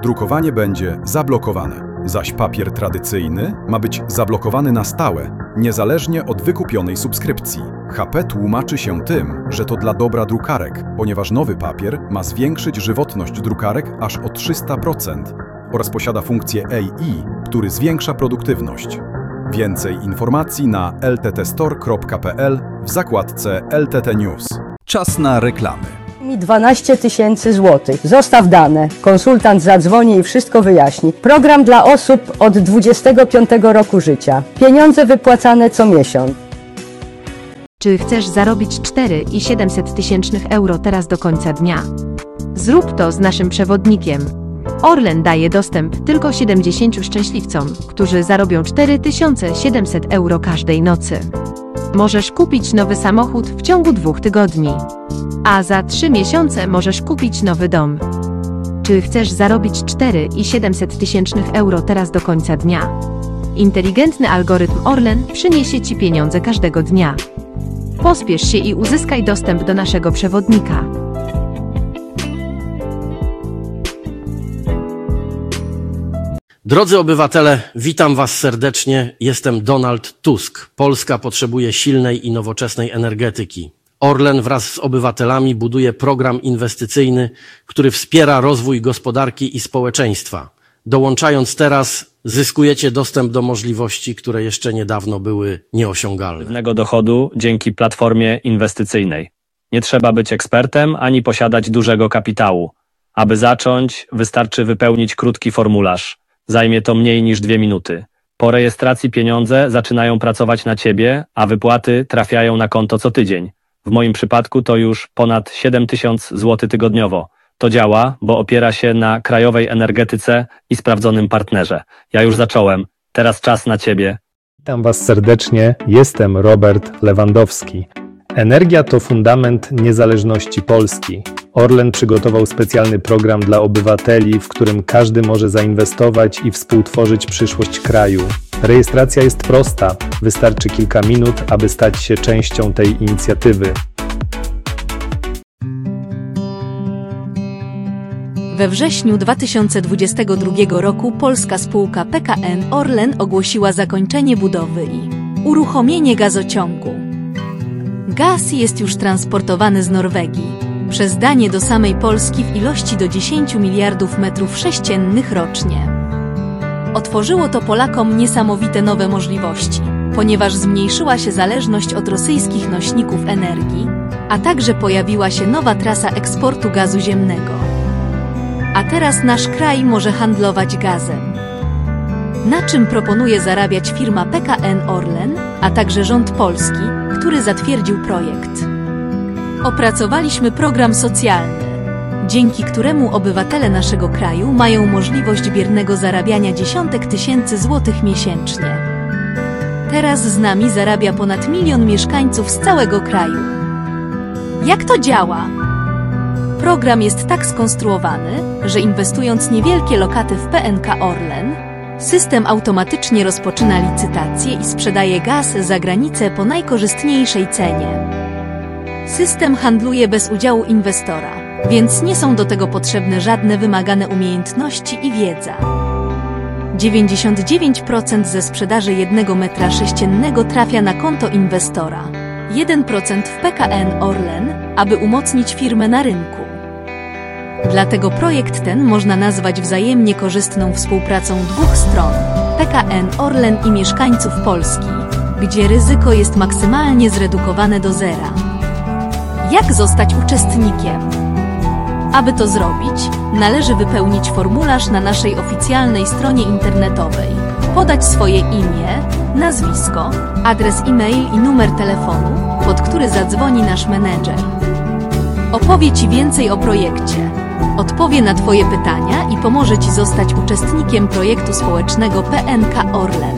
drukowanie będzie zablokowane, zaś papier tradycyjny ma być zablokowany na stałe, niezależnie od wykupionej subskrypcji. H P tłumaczy się tym, że to dla dobra drukarek, ponieważ nowy papier ma zwiększyć żywotność drukarek aż o trzysta procent oraz posiada funkcję A I, który zwiększa produktywność. Więcej informacji na l t t store kropka p l w zakładce L T T News. Czas na reklamy. Mi dwanaście tysięcy złotych. Zostaw dane. Konsultant zadzwoni i wszystko wyjaśni. Program dla osób od dwudziestego piątego roku życia. Pieniądze wypłacane co miesiąc. Czy chcesz zarobić cztery i siedemset tysięcznych euro teraz do końca dnia? Zrób to z naszym przewodnikiem. Orlen daje dostęp tylko siedemdziesięciu szczęśliwcom, którzy zarobią cztery tysiące siedemset euro każdej nocy. Możesz kupić nowy samochód w ciągu dwóch tygodni, a za trzy miesiące możesz kupić nowy dom. Czy chcesz zarobić cztery i siedemset tysięcznych euro teraz do końca dnia? Inteligentny algorytm Orlen przyniesie Ci pieniądze każdego dnia. Pospiesz się i uzyskaj dostęp do naszego przewodnika. Drodzy obywatele, witam Was serdecznie. Jestem Donald Tusk. Polska potrzebuje silnej i nowoczesnej energetyki. Orlen wraz z obywatelami buduje program inwestycyjny, który wspiera rozwój gospodarki i społeczeństwa. Dołączając teraz, zyskujecie dostęp do możliwości, które jeszcze niedawno były nieosiągalne. Pewnego dochodu dzięki platformie inwestycyjnej. Nie trzeba być ekspertem ani posiadać dużego kapitału. Aby zacząć, wystarczy wypełnić krótki formularz. Zajmie to mniej niż dwie minuty. Po rejestracji pieniądze zaczynają pracować na Ciebie, a wypłaty trafiają na konto co tydzień. W moim przypadku to już ponad siedem tysięcy złotych tygodniowo. To działa, bo opiera się na krajowej energetyce i sprawdzonym partnerze. Ja już zacząłem. Teraz czas na Ciebie. Witam Was serdecznie. Jestem Robert Lewandowski. Energia to fundament niezależności Polski. Orlen przygotował specjalny program dla obywateli, w którym każdy może zainwestować i współtworzyć przyszłość kraju. Rejestracja jest prosta. Wystarczy kilka minut, aby stać się częścią tej inicjatywy. We wrześniu dwa tysiące dwudziestego drugiego roku polska spółka P K N Orlen ogłosiła zakończenie budowy i uruchomienie gazociągu. Gaz jest już transportowany z Norwegii przez Danię do samej Polski w ilości do dziesięciu miliardów metrów sześciennych rocznie. Otworzyło to Polakom niesamowite nowe możliwości, ponieważ zmniejszyła się zależność od rosyjskich nośników energii, a także pojawiła się nowa trasa eksportu gazu ziemnego. A teraz nasz kraj może handlować gazem. Na czym proponuje zarabiać firma P K N Orlen, a także rząd polski, który zatwierdził projekt. Opracowaliśmy program socjalny, dzięki któremu obywatele naszego kraju mają możliwość biernego zarabiania dziesiątek tysięcy złotych miesięcznie. Teraz z nami zarabia ponad milion mieszkańców z całego kraju. Jak to działa? Program jest tak skonstruowany, że inwestując niewielkie lokaty w P N K Orlen, system automatycznie rozpoczyna licytację i sprzedaje gaz za granicę po najkorzystniejszej cenie. System handluje bez udziału inwestora, więc nie są do tego potrzebne żadne wymagane umiejętności i wiedza. dziewięćdziesiąt dziewięć procent ze sprzedaży jednego metra sześciennego trafia na konto inwestora, jeden procent w P K N Orlen, aby umocnić firmę na rynku. Dlatego projekt ten można nazwać wzajemnie korzystną współpracą dwóch stron, P K N Orlen i mieszkańców Polski, gdzie ryzyko jest maksymalnie zredukowane do zera. Jak zostać uczestnikiem? Aby to zrobić, należy wypełnić formularz na naszej oficjalnej stronie internetowej, podać swoje imię, nazwisko, adres e-mail i numer telefonu, pod który zadzwoni nasz menedżer. Opowie Ci więcej o projekcie, odpowie na Twoje pytania i pomoże Ci zostać uczestnikiem projektu społecznego P N K Orlen.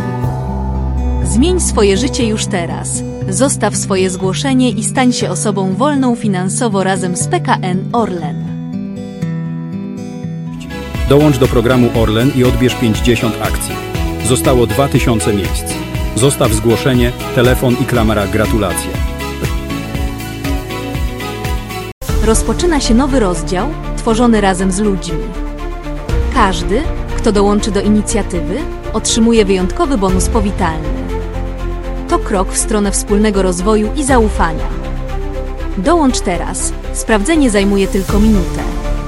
Zmień swoje życie już teraz. Zostaw swoje zgłoszenie i stań się osobą wolną finansowo razem z P K N Orlen. Dołącz do programu Orlen i odbierz pięćdziesiąt akcji. Zostało dwa tysiące miejsc. Zostaw zgłoszenie, telefon i klamara gratulacje. Rozpoczyna się nowy rozdział, tworzony razem z ludźmi. Każdy, kto dołączy do inicjatywy, otrzymuje wyjątkowy bonus powitalny. To krok w stronę wspólnego rozwoju i zaufania. Dołącz teraz. Sprawdzenie zajmuje tylko minutę.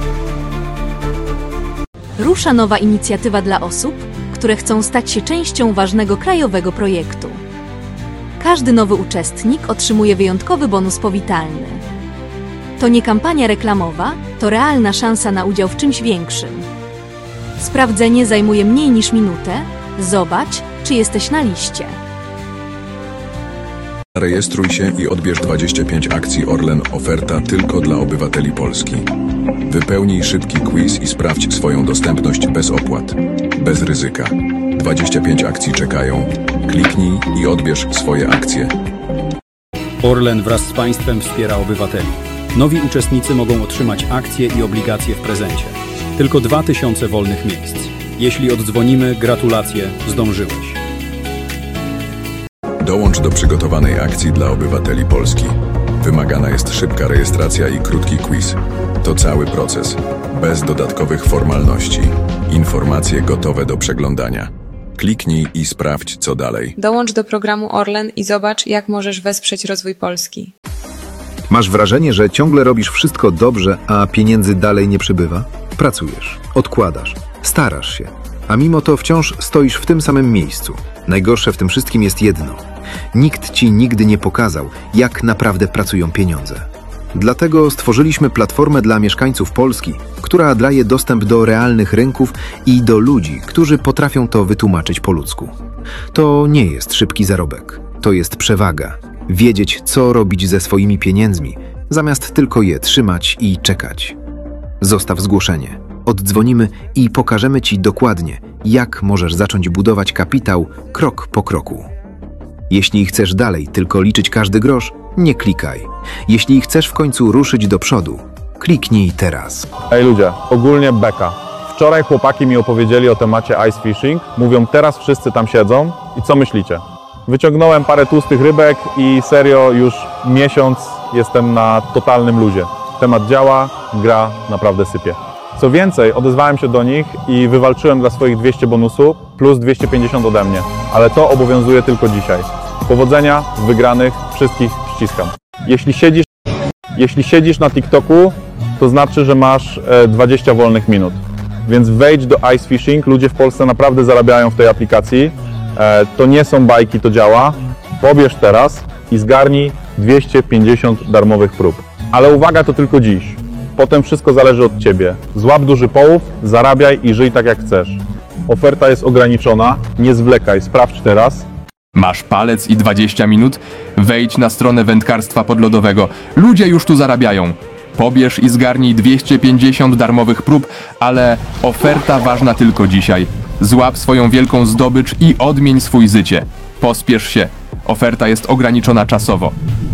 Rusza nowa inicjatywa dla osób, które chcą stać się częścią ważnego krajowego projektu. Każdy nowy uczestnik otrzymuje wyjątkowy bonus powitalny. To nie kampania reklamowa, to realna szansa na udział w czymś większym. Sprawdzenie zajmuje mniej niż minutę. Zobacz, czy jesteś na liście. Rejestruj się i odbierz dwadzieścia pięć akcji Orlen, oferta tylko dla obywateli Polski. Wypełnij szybki quiz i sprawdź swoją dostępność bez opłat, bez ryzyka. dwadzieścia pięć akcji czekają. Kliknij i odbierz swoje akcje. Orlen wraz z państwem wspiera obywateli. Nowi uczestnicy mogą otrzymać akcje i obligacje w prezencie. Tylko dwa tysiące wolnych miejsc. Jeśli oddzwonimy, gratulacje, zdążyłeś. Dołącz do przygotowanej akcji dla obywateli Polski. Wymagana jest szybka rejestracja i krótki quiz. To cały proces, bez dodatkowych formalności. Informacje gotowe do przeglądania. Kliknij i sprawdź, co dalej. Dołącz do programu Orlen i zobacz, jak możesz wesprzeć rozwój Polski. Masz wrażenie, że ciągle robisz wszystko dobrze, a pieniędzy dalej nie przybywa? Pracujesz, odkładasz, starasz się, a mimo to wciąż stoisz w tym samym miejscu. Najgorsze w tym wszystkim jest jedno. Nikt ci nigdy nie pokazał, jak naprawdę pracują pieniądze. Dlatego stworzyliśmy platformę dla mieszkańców Polski, która daje dostęp do realnych rynków i do ludzi, którzy potrafią to wytłumaczyć po ludzku. To nie jest szybki zarobek, to jest przewaga. Wiedzieć, co robić ze swoimi pieniędzmi, zamiast tylko je trzymać i czekać. Zostaw zgłoszenie. Oddzwonimy i pokażemy ci dokładnie, jak możesz zacząć budować kapitał krok po kroku. Jeśli chcesz dalej tylko liczyć każdy grosz, nie klikaj. Jeśli chcesz w końcu ruszyć do przodu, kliknij teraz. Ej ludzie, ogólnie beka. Wczoraj chłopaki mi opowiedzieli o temacie ice fishing. Mówią, teraz wszyscy tam siedzą i co myślicie? Wyciągnąłem parę tłustych rybek i serio już miesiąc jestem na totalnym luzie. Temat działa, gra naprawdę sypie. Co więcej, odezwałem się do nich i wywalczyłem dla swoich dwieście bonusu plus dwieście pięćdziesiąt ode mnie. Ale to obowiązuje tylko dzisiaj. Powodzenia, wygranych, wszystkich ściskam. Jeśli siedzisz, jeśli siedzisz na TikToku, to znaczy, że masz dwadzieścia wolnych minut. Więc wejdź do Ice Fishing, ludzie w Polsce naprawdę zarabiają w tej aplikacji. To nie są bajki, to działa. Pobierz teraz i zgarnij dwieście pięćdziesiąt darmowych prób. Ale uwaga, to tylko dziś. Potem wszystko zależy od Ciebie. Złap duży połów, zarabiaj i żyj tak jak chcesz. Oferta jest ograniczona, nie zwlekaj, sprawdź teraz. Masz palec i dwadzieścia minut? Wejdź na stronę wędkarstwa podlodowego. Ludzie już tu zarabiają. Pobierz i zgarnij dwieście pięćdziesiąt darmowych prób, ale oferta ważna tylko dzisiaj. Złap swoją wielką zdobycz i odmień swój życie. Pospiesz się. Oferta jest ograniczona czasowo.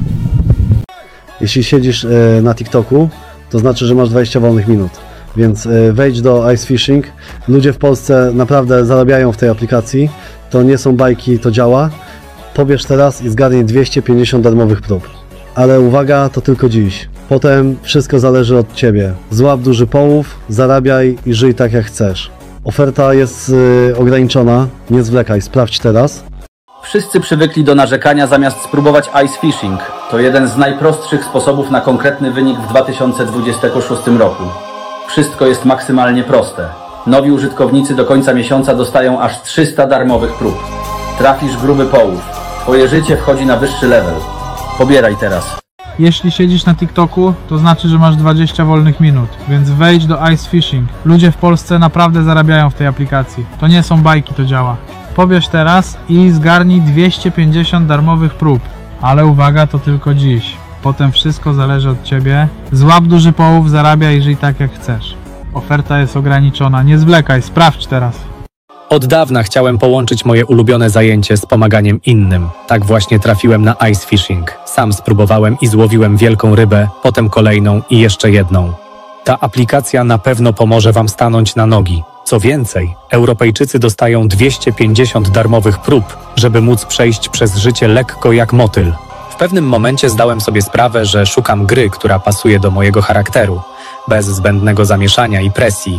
Jeśli siedzisz e, na TikToku, to znaczy, że masz dwadzieścia wolnych minut. Więc e, wejdź do Ice Fishing. Ludzie w Polsce naprawdę zarabiają w tej aplikacji. To nie są bajki, to działa. Pobierz teraz i zgarnij dwieście pięćdziesiąt darmowych prób. Ale uwaga, to tylko dziś. Potem wszystko zależy od Ciebie. Złap duży połów, zarabiaj i żyj tak jak chcesz. Oferta jest y, ograniczona, nie zwlekaj, sprawdź teraz. Wszyscy przywykli do narzekania zamiast spróbować ice fishing. To jeden z najprostszych sposobów na konkretny wynik w dwa tysiące dwudziestym szóstym roku. Wszystko jest maksymalnie proste. Nowi użytkownicy do końca miesiąca dostają aż trzysta darmowych prób. Trafisz gruby połów. Twoje życie wchodzi na wyższy level. Pobieraj teraz. Jeśli siedzisz na TikToku, to znaczy, że masz dwadzieścia wolnych minut, więc wejdź do Ice Fishing. Ludzie w Polsce naprawdę zarabiają w tej aplikacji. To nie są bajki, to działa. Pobierz teraz i zgarnij dwieście pięćdziesiąt darmowych prób. Ale uwaga, to tylko dziś. Potem wszystko zależy od Ciebie. Złap duży połów, zarabiaj i żyj tak jak chcesz. Oferta jest ograniczona, nie zwlekaj, sprawdź teraz. Od dawna chciałem połączyć moje ulubione zajęcie z pomaganiem innym. Tak właśnie trafiłem na ice fishing. Sam spróbowałem i złowiłem wielką rybę, potem kolejną i jeszcze jedną. Ta aplikacja na pewno pomoże Wam stanąć na nogi. Co więcej, Europejczycy dostają dwieście pięćdziesiąt darmowych prób, żeby móc przejść przez życie lekko jak motyl. W pewnym momencie zdałem sobie sprawę, że szukam gry, która pasuje do mojego charakteru, bez zbędnego zamieszania i presji.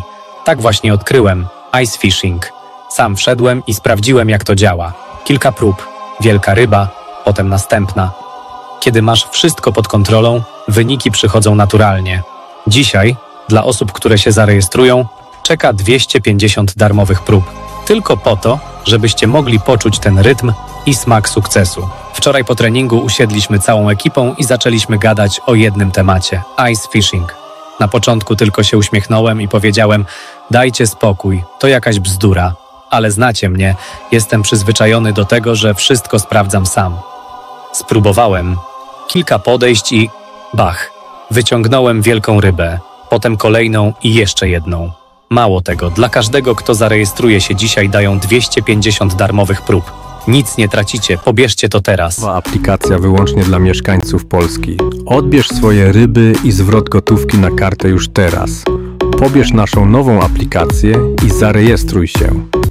Tak właśnie odkryłem ice fishing. Sam wszedłem i sprawdziłem, jak to działa. Kilka prób, wielka ryba, potem następna. Kiedy masz wszystko pod kontrolą, wyniki przychodzą naturalnie. Dzisiaj, dla osób, które się zarejestrują, czeka dwieście pięćdziesiąt darmowych prób. Tylko po to, żebyście mogli poczuć ten rytm i smak sukcesu. Wczoraj po treningu usiedliśmy całą ekipą i zaczęliśmy gadać o jednym temacie – ice fishing. Na początku tylko się uśmiechnąłem i powiedziałem: dajcie spokój, to jakaś bzdura. Ale znacie mnie, jestem przyzwyczajony do tego, że wszystko sprawdzam sam. Spróbowałem kilka podejść i bach, wyciągnąłem wielką rybę, potem kolejną i jeszcze jedną. Mało tego, dla każdego, kto zarejestruje się dzisiaj, dają dwieście pięćdziesiąt darmowych prób. Nic nie tracicie, pobierzcie to teraz. Nowa aplikacja wyłącznie dla mieszkańców Polski. Odbierz swoje ryby i zwrot gotówki na kartę już teraz. Pobierz naszą nową aplikację i zarejestruj się.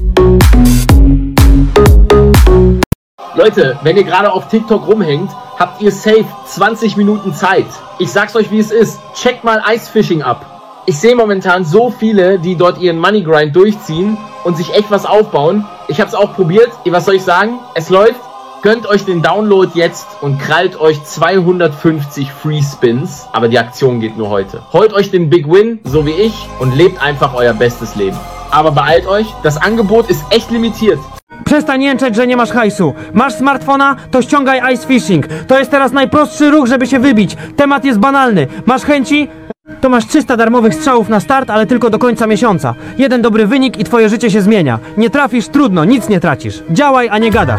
Leute, wenn ihr gerade auf TikTok rumhängt, habt ihr safe zwanzig Minuten Zeit. Ich sag's euch, wie es ist. Checkt mal Ice Fishing ab. Ich sehe momentan so viele, die dort ihren Money Grind durchziehen und sich echt was aufbauen. Ich hab's auch probiert. Was soll ich sagen? Es läuft. Gönnt euch den Download jetzt und krallt euch zweihundertfünfzig Free Spins. Aber die Aktion geht nur heute. Holt euch den Big Win, so wie ich, und lebt einfach euer bestes Leben. Aber beeilt euch, das Angebot ist echt limitiert. Przestań jęczeć, że nie masz hajsu. Masz smartfona? To ściągaj Ice Fishing. To jest teraz najprostszy ruch, żeby się wybić. Temat jest banalny. Masz chęci? To masz trzysta darmowych strzałów na start, ale tylko do końca miesiąca. Jeden dobry wynik i twoje życie się zmienia. Nie trafisz? Trudno, nic nie tracisz. Działaj, a nie gadasz.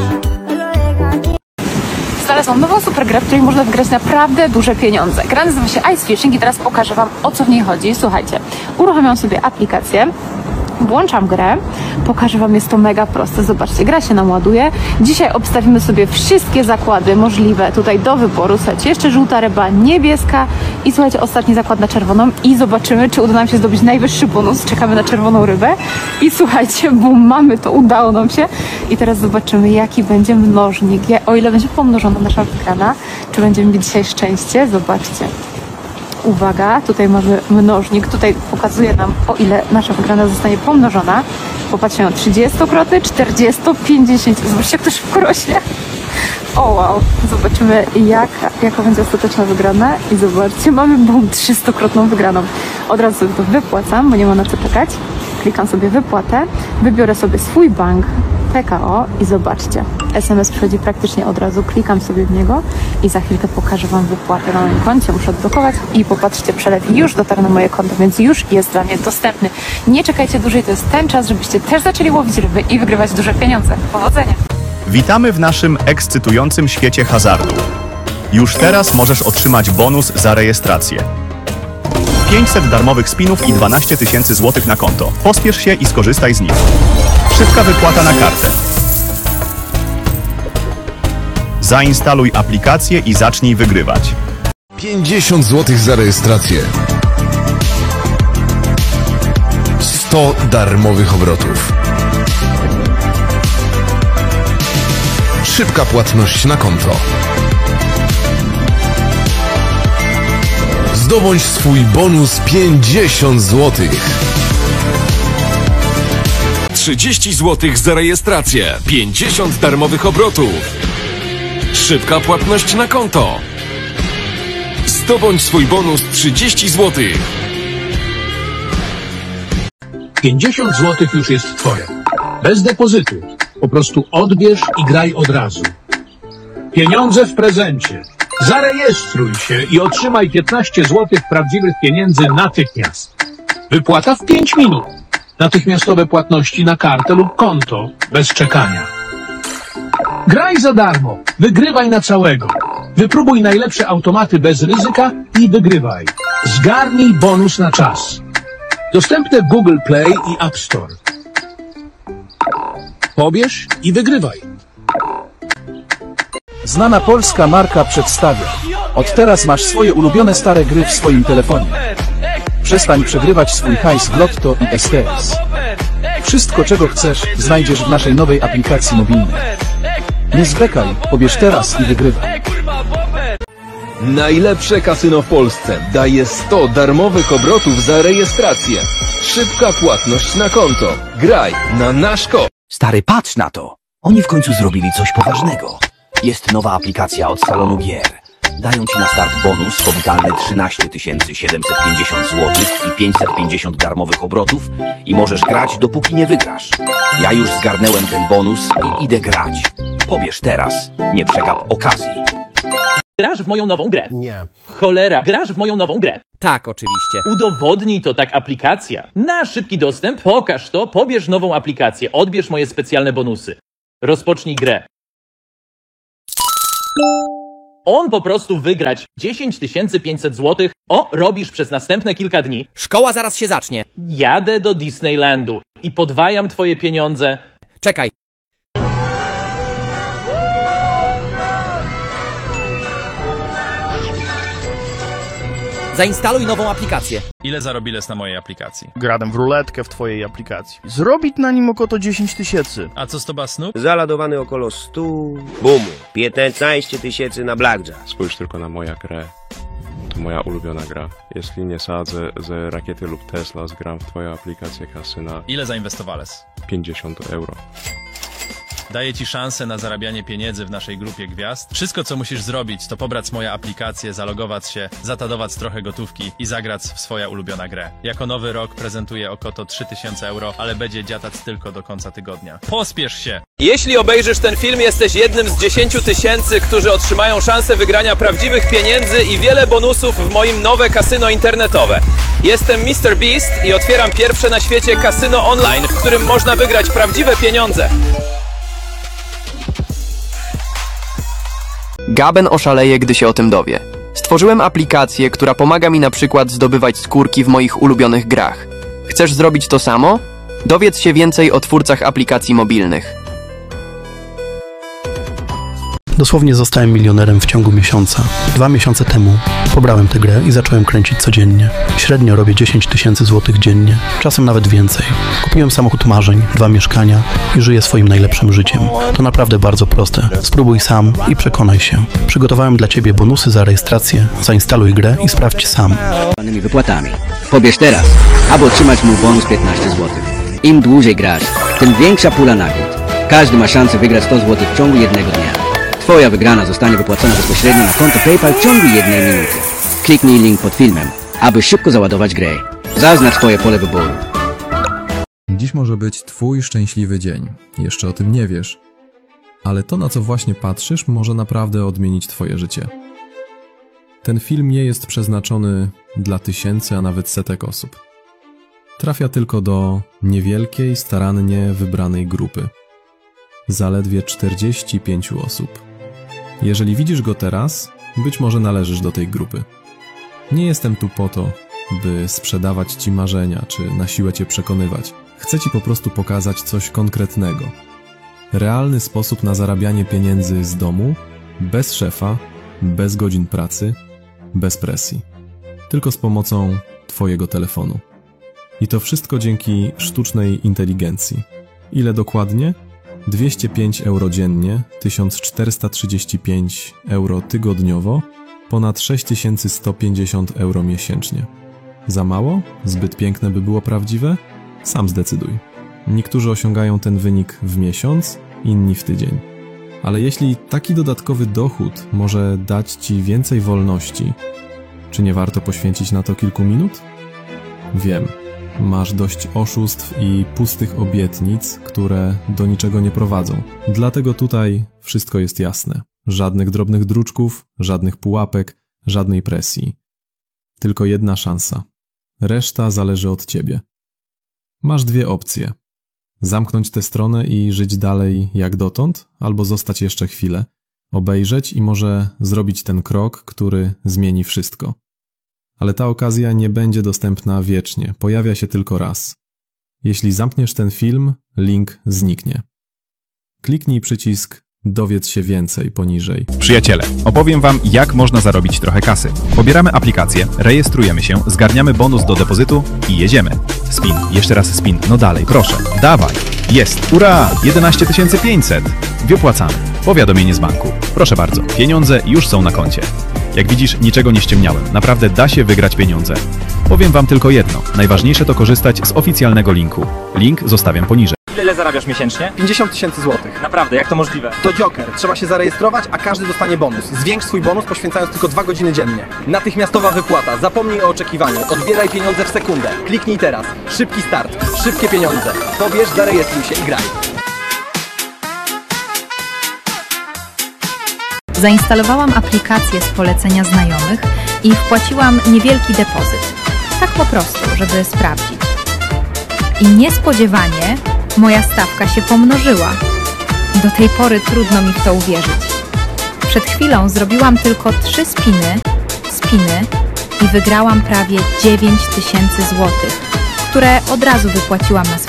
Znalazłam nową super grę, w której można wygrać naprawdę duże pieniądze. Gra nazywa się Ice Fishing i teraz pokażę wam, o co w niej chodzi. Słuchajcie, uruchamiam sobie aplikację, włączam grę, pokażę wam, jest to mega proste. Zobaczcie, gra się nam ładuje. Dzisiaj obstawimy sobie wszystkie zakłady możliwe tutaj do wyboru. Słuchajcie, jeszcze żółta ryba, niebieska i słuchajcie, ostatni zakład na czerwoną i zobaczymy, czy uda nam się zdobyć najwyższy bonus. Czekamy na czerwoną rybę i słuchajcie, bum, mamy to, udało nam się. I teraz zobaczymy, jaki będzie mnożnik, o ile będzie pomnożona nasza wygrana, czy będziemy mieć dzisiaj szczęście. Zobaczcie. Uwaga, tutaj mamy mnożnik, tutaj pokazuje nam, o ile nasza wygrana zostanie pomnożona. Popatrzcie na trzydziestokrotny, czterdziesto, pięćdziesiąt. Zobaczcie, jak to szybko rośnie. O wow, zobaczymy jaka, jaka będzie ostateczna wygrana i zobaczcie, mamy bum, trzystokrotną wygraną. Od razu sobie to wypłacam, bo nie ma na co czekać. Klikam sobie wypłatę, wybiorę sobie swój bank, P K O i zobaczcie, S M S przychodzi praktycznie od razu, klikam sobie w niego i za chwilkę pokażę wam wypłatę na moim koncie, muszę odblokować i popatrzcie, przelew już dotarł na moje konto, więc już jest dla mnie dostępny. Nie czekajcie dłużej, to jest ten czas, żebyście też zaczęli łowić ryby i wygrywać duże pieniądze. Powodzenia! Witamy w naszym ekscytującym świecie hazardu. Już teraz możesz otrzymać bonus za rejestrację. pięćset darmowych spinów i dwanaście tysięcy złotych na konto. Pospiesz się i skorzystaj z nich. Szybka wypłata na kartę. Zainstaluj aplikację i zacznij wygrywać. pięćdziesiąt złotych za rejestrację. sto darmowych obrotów. Szybka płatność na konto. Zdobądź swój bonus pięćdziesiąt złotych. trzydzieści złotych za rejestrację. pięćdziesiąt darmowych obrotów. Szybka płatność na konto. Zdobądź swój bonus trzydzieści złotych. pięćdziesiąt złotych już jest twoje. Bez depozytu. Po prostu odbierz i graj od razu. Pieniądze w prezencie. Zarejestruj się i otrzymaj piętnaście złotych prawdziwych pieniędzy natychmiast. Wypłata w pięć minut. Natychmiastowe płatności na kartę lub konto, bez czekania. Graj za darmo. Wygrywaj na całego. Wypróbuj najlepsze automaty bez ryzyka i wygrywaj. Zgarnij bonus na czas. Dostępne w Google Play i App Store. Pobierz i wygrywaj. Znana polska marka przedstawia. Od teraz masz swoje ulubione stare gry w swoim telefonie. Przestań przegrywać swój hajs w Lotto i S T S. Wszystko, czego chcesz, znajdziesz w naszej nowej aplikacji mobilnej. Nie zwlekaj, pobierz teraz i wygrywaj. Najlepsze kasyno w Polsce daje sto darmowych obrotów za rejestrację. Szybka płatność na konto. Graj na nasz kod. Stary, patrz na to! Oni w końcu zrobili coś poważnego. Jest nowa aplikacja od salonu gier. Dają ci na start bonus powitalny trzynaście tysięcy siedemset pięćdziesiąt złotych i pięćset pięćdziesiąt darmowych obrotów i możesz grać, dopóki nie wygrasz. Ja już zgarnęłem ten bonus i idę grać. Pobierz teraz, nie przegap okazji. Grasz w moją nową grę? Nie. Cholera, grasz w moją nową grę? Tak, oczywiście. Udowodnij to tak aplikacja. Na szybki dostęp, pokaż to, pobierz nową aplikację, odbierz moje specjalne bonusy. Rozpocznij grę. On po prostu wygrać dziesięć tysięcy pięćset złotych. O, robisz przez następne kilka dni. Szkoła zaraz się zacznie. Jadę do Disneylandu i podwajam twoje pieniądze. Czekaj. Zainstaluj nową aplikację. Ile zarobiłeś na mojej aplikacji? Gradam w ruletkę w twojej aplikacji. Zrobić na nim około dziesięć tysięcy. A co z tobą, Snoop? Zaladowany około stu. Bumu. piętnaście tysięcy na blackjack. Spójrz tylko na moją grę. To moja ulubiona gra. Jeśli nie sadzę z rakiety lub Tesla, zgram w twoją aplikację kasyna. Ile zainwestowałeś? pięćdziesiąt euro. Daję ci szansę na zarabianie pieniędzy w naszej grupie gwiazd. Wszystko, co musisz zrobić, to pobrać moją aplikację, zalogować się, zatadować trochę gotówki i zagrać w swoją ulubioną grę. Jako nowy rok prezentuję około trzy tysiące euro, ale będzie dziatać tylko do końca tygodnia. Pospiesz się! Jeśli obejrzysz ten film, jesteś jednym z dziesięciu tysięcy, którzy otrzymają szansę wygrania prawdziwych pieniędzy i wiele bonusów w moim nowe kasyno internetowe. Jestem mister Beast i otwieram pierwsze na świecie kasyno online, w którym można wygrać prawdziwe pieniądze. Gaben oszaleje, gdy się o tym dowie. Stworzyłem aplikację, która pomaga mi na przykład zdobywać skórki w moich ulubionych grach. Chcesz zrobić to samo? Dowiedz się więcej o twórcach aplikacji mobilnych. Dosłownie zostałem milionerem w ciągu miesiąca. Dwa miesiące temu pobrałem tę grę i zacząłem kręcić codziennie. Średnio robię dziesięć tysięcy złotych dziennie, czasem nawet więcej. Kupiłem samochód marzeń, dwa mieszkania i żyję swoim najlepszym życiem. To naprawdę bardzo proste. Spróbuj sam i przekonaj się. Przygotowałem dla Ciebie bonusy za rejestrację, zainstaluj grę i sprawdź sam. Wypłatami. Pobierz teraz, aby otrzymać mój bonus piętnaście złotych. Im dłużej grasz, tym większa pula nagród. Każdy ma szansę wygrać sto złotych w ciągu jednego dnia. Twoja wygrana zostanie wypłacona bezpośrednio na konto PayPal w ciągu jednej minuty. Kliknij link pod filmem, aby szybko załadować grę. Zaznacz Twoje pole wyboru. Dziś może być Twój szczęśliwy dzień. Jeszcze o tym nie wiesz. Ale to, na co właśnie patrzysz, może naprawdę odmienić Twoje życie. Ten film nie jest przeznaczony dla tysięcy, a nawet setek osób. Trafia tylko do niewielkiej, starannie wybranej grupy. Zaledwie czterdzieści pięć osób. Jeżeli widzisz go teraz, być może należysz do tej grupy. Nie jestem tu po to, by sprzedawać Ci marzenia, czy na siłę Cię przekonywać. Chcę Ci po prostu pokazać coś konkretnego. Realny sposób na zarabianie pieniędzy z domu, bez szefa, bez godzin pracy, bez presji. Tylko z pomocą Twojego telefonu. I to wszystko dzięki sztucznej inteligencji. Ile dokładnie? dwieście pięć euro dziennie, tysiąc czterysta trzydzieści pięć euro tygodniowo, ponad sześć tysięcy sto pięćdziesiąt euro miesięcznie. Za mało? Zbyt piękne, by było prawdziwe? Sam zdecyduj. Niektórzy osiągają ten wynik w miesiąc, inni w tydzień. Ale jeśli taki dodatkowy dochód może dać Ci więcej wolności, czy nie warto poświęcić na to kilku minut? Wiem. Masz dość oszustw i pustych obietnic, które do niczego nie prowadzą. Dlatego tutaj wszystko jest jasne. Żadnych drobnych druczków, żadnych pułapek, żadnej presji. Tylko jedna szansa. Reszta zależy od Ciebie. Masz dwie opcje. Zamknąć tę stronę i żyć dalej jak dotąd, albo zostać jeszcze chwilę, obejrzeć i może zrobić ten krok, który zmieni wszystko. Ale ta okazja nie będzie dostępna wiecznie, pojawia się tylko raz. Jeśli zamkniesz ten film, link zniknie. Kliknij przycisk Dowiedz się więcej poniżej. Przyjaciele, opowiem Wam, jak można zarobić trochę kasy. Pobieramy aplikację, rejestrujemy się, zgarniamy bonus do depozytu i jedziemy. Spin, jeszcze raz spin, no dalej, proszę, dawaj. Jest, ura, jedenaście tysięcy pięćset. Wypłacamy. Powiadomienie z banku. Proszę bardzo, pieniądze już są na koncie. Jak widzisz, niczego nie ściemniałem, naprawdę da się wygrać pieniądze. Powiem wam tylko jedno. Najważniejsze to korzystać z oficjalnego linku. Link zostawiam poniżej. Ile zarabiasz miesięcznie? pięćdziesiąt tysięcy złotych. Naprawdę, jak to możliwe? To Joker. Trzeba się zarejestrować, a każdy dostanie bonus. Zwiększ swój bonus poświęcając tylko dwa godziny dziennie. Natychmiastowa wypłata. Zapomnij o oczekiwaniu. Odbieraj pieniądze w sekundę. Kliknij teraz. Szybki start. Szybkie pieniądze. Pobierz, zarejestruj się i graj. Zainstalowałam aplikację z polecenia znajomych i wpłaciłam niewielki depozyt. Tak po prostu, żeby sprawdzić. I niespodziewanie moja stawka się pomnożyła. Do tej pory trudno mi w to uwierzyć. Przed chwilą zrobiłam tylko trzy spiny, spiny i wygrałam prawie dziewięć tysięcy złotych, które od razu wypłaciłam na swoje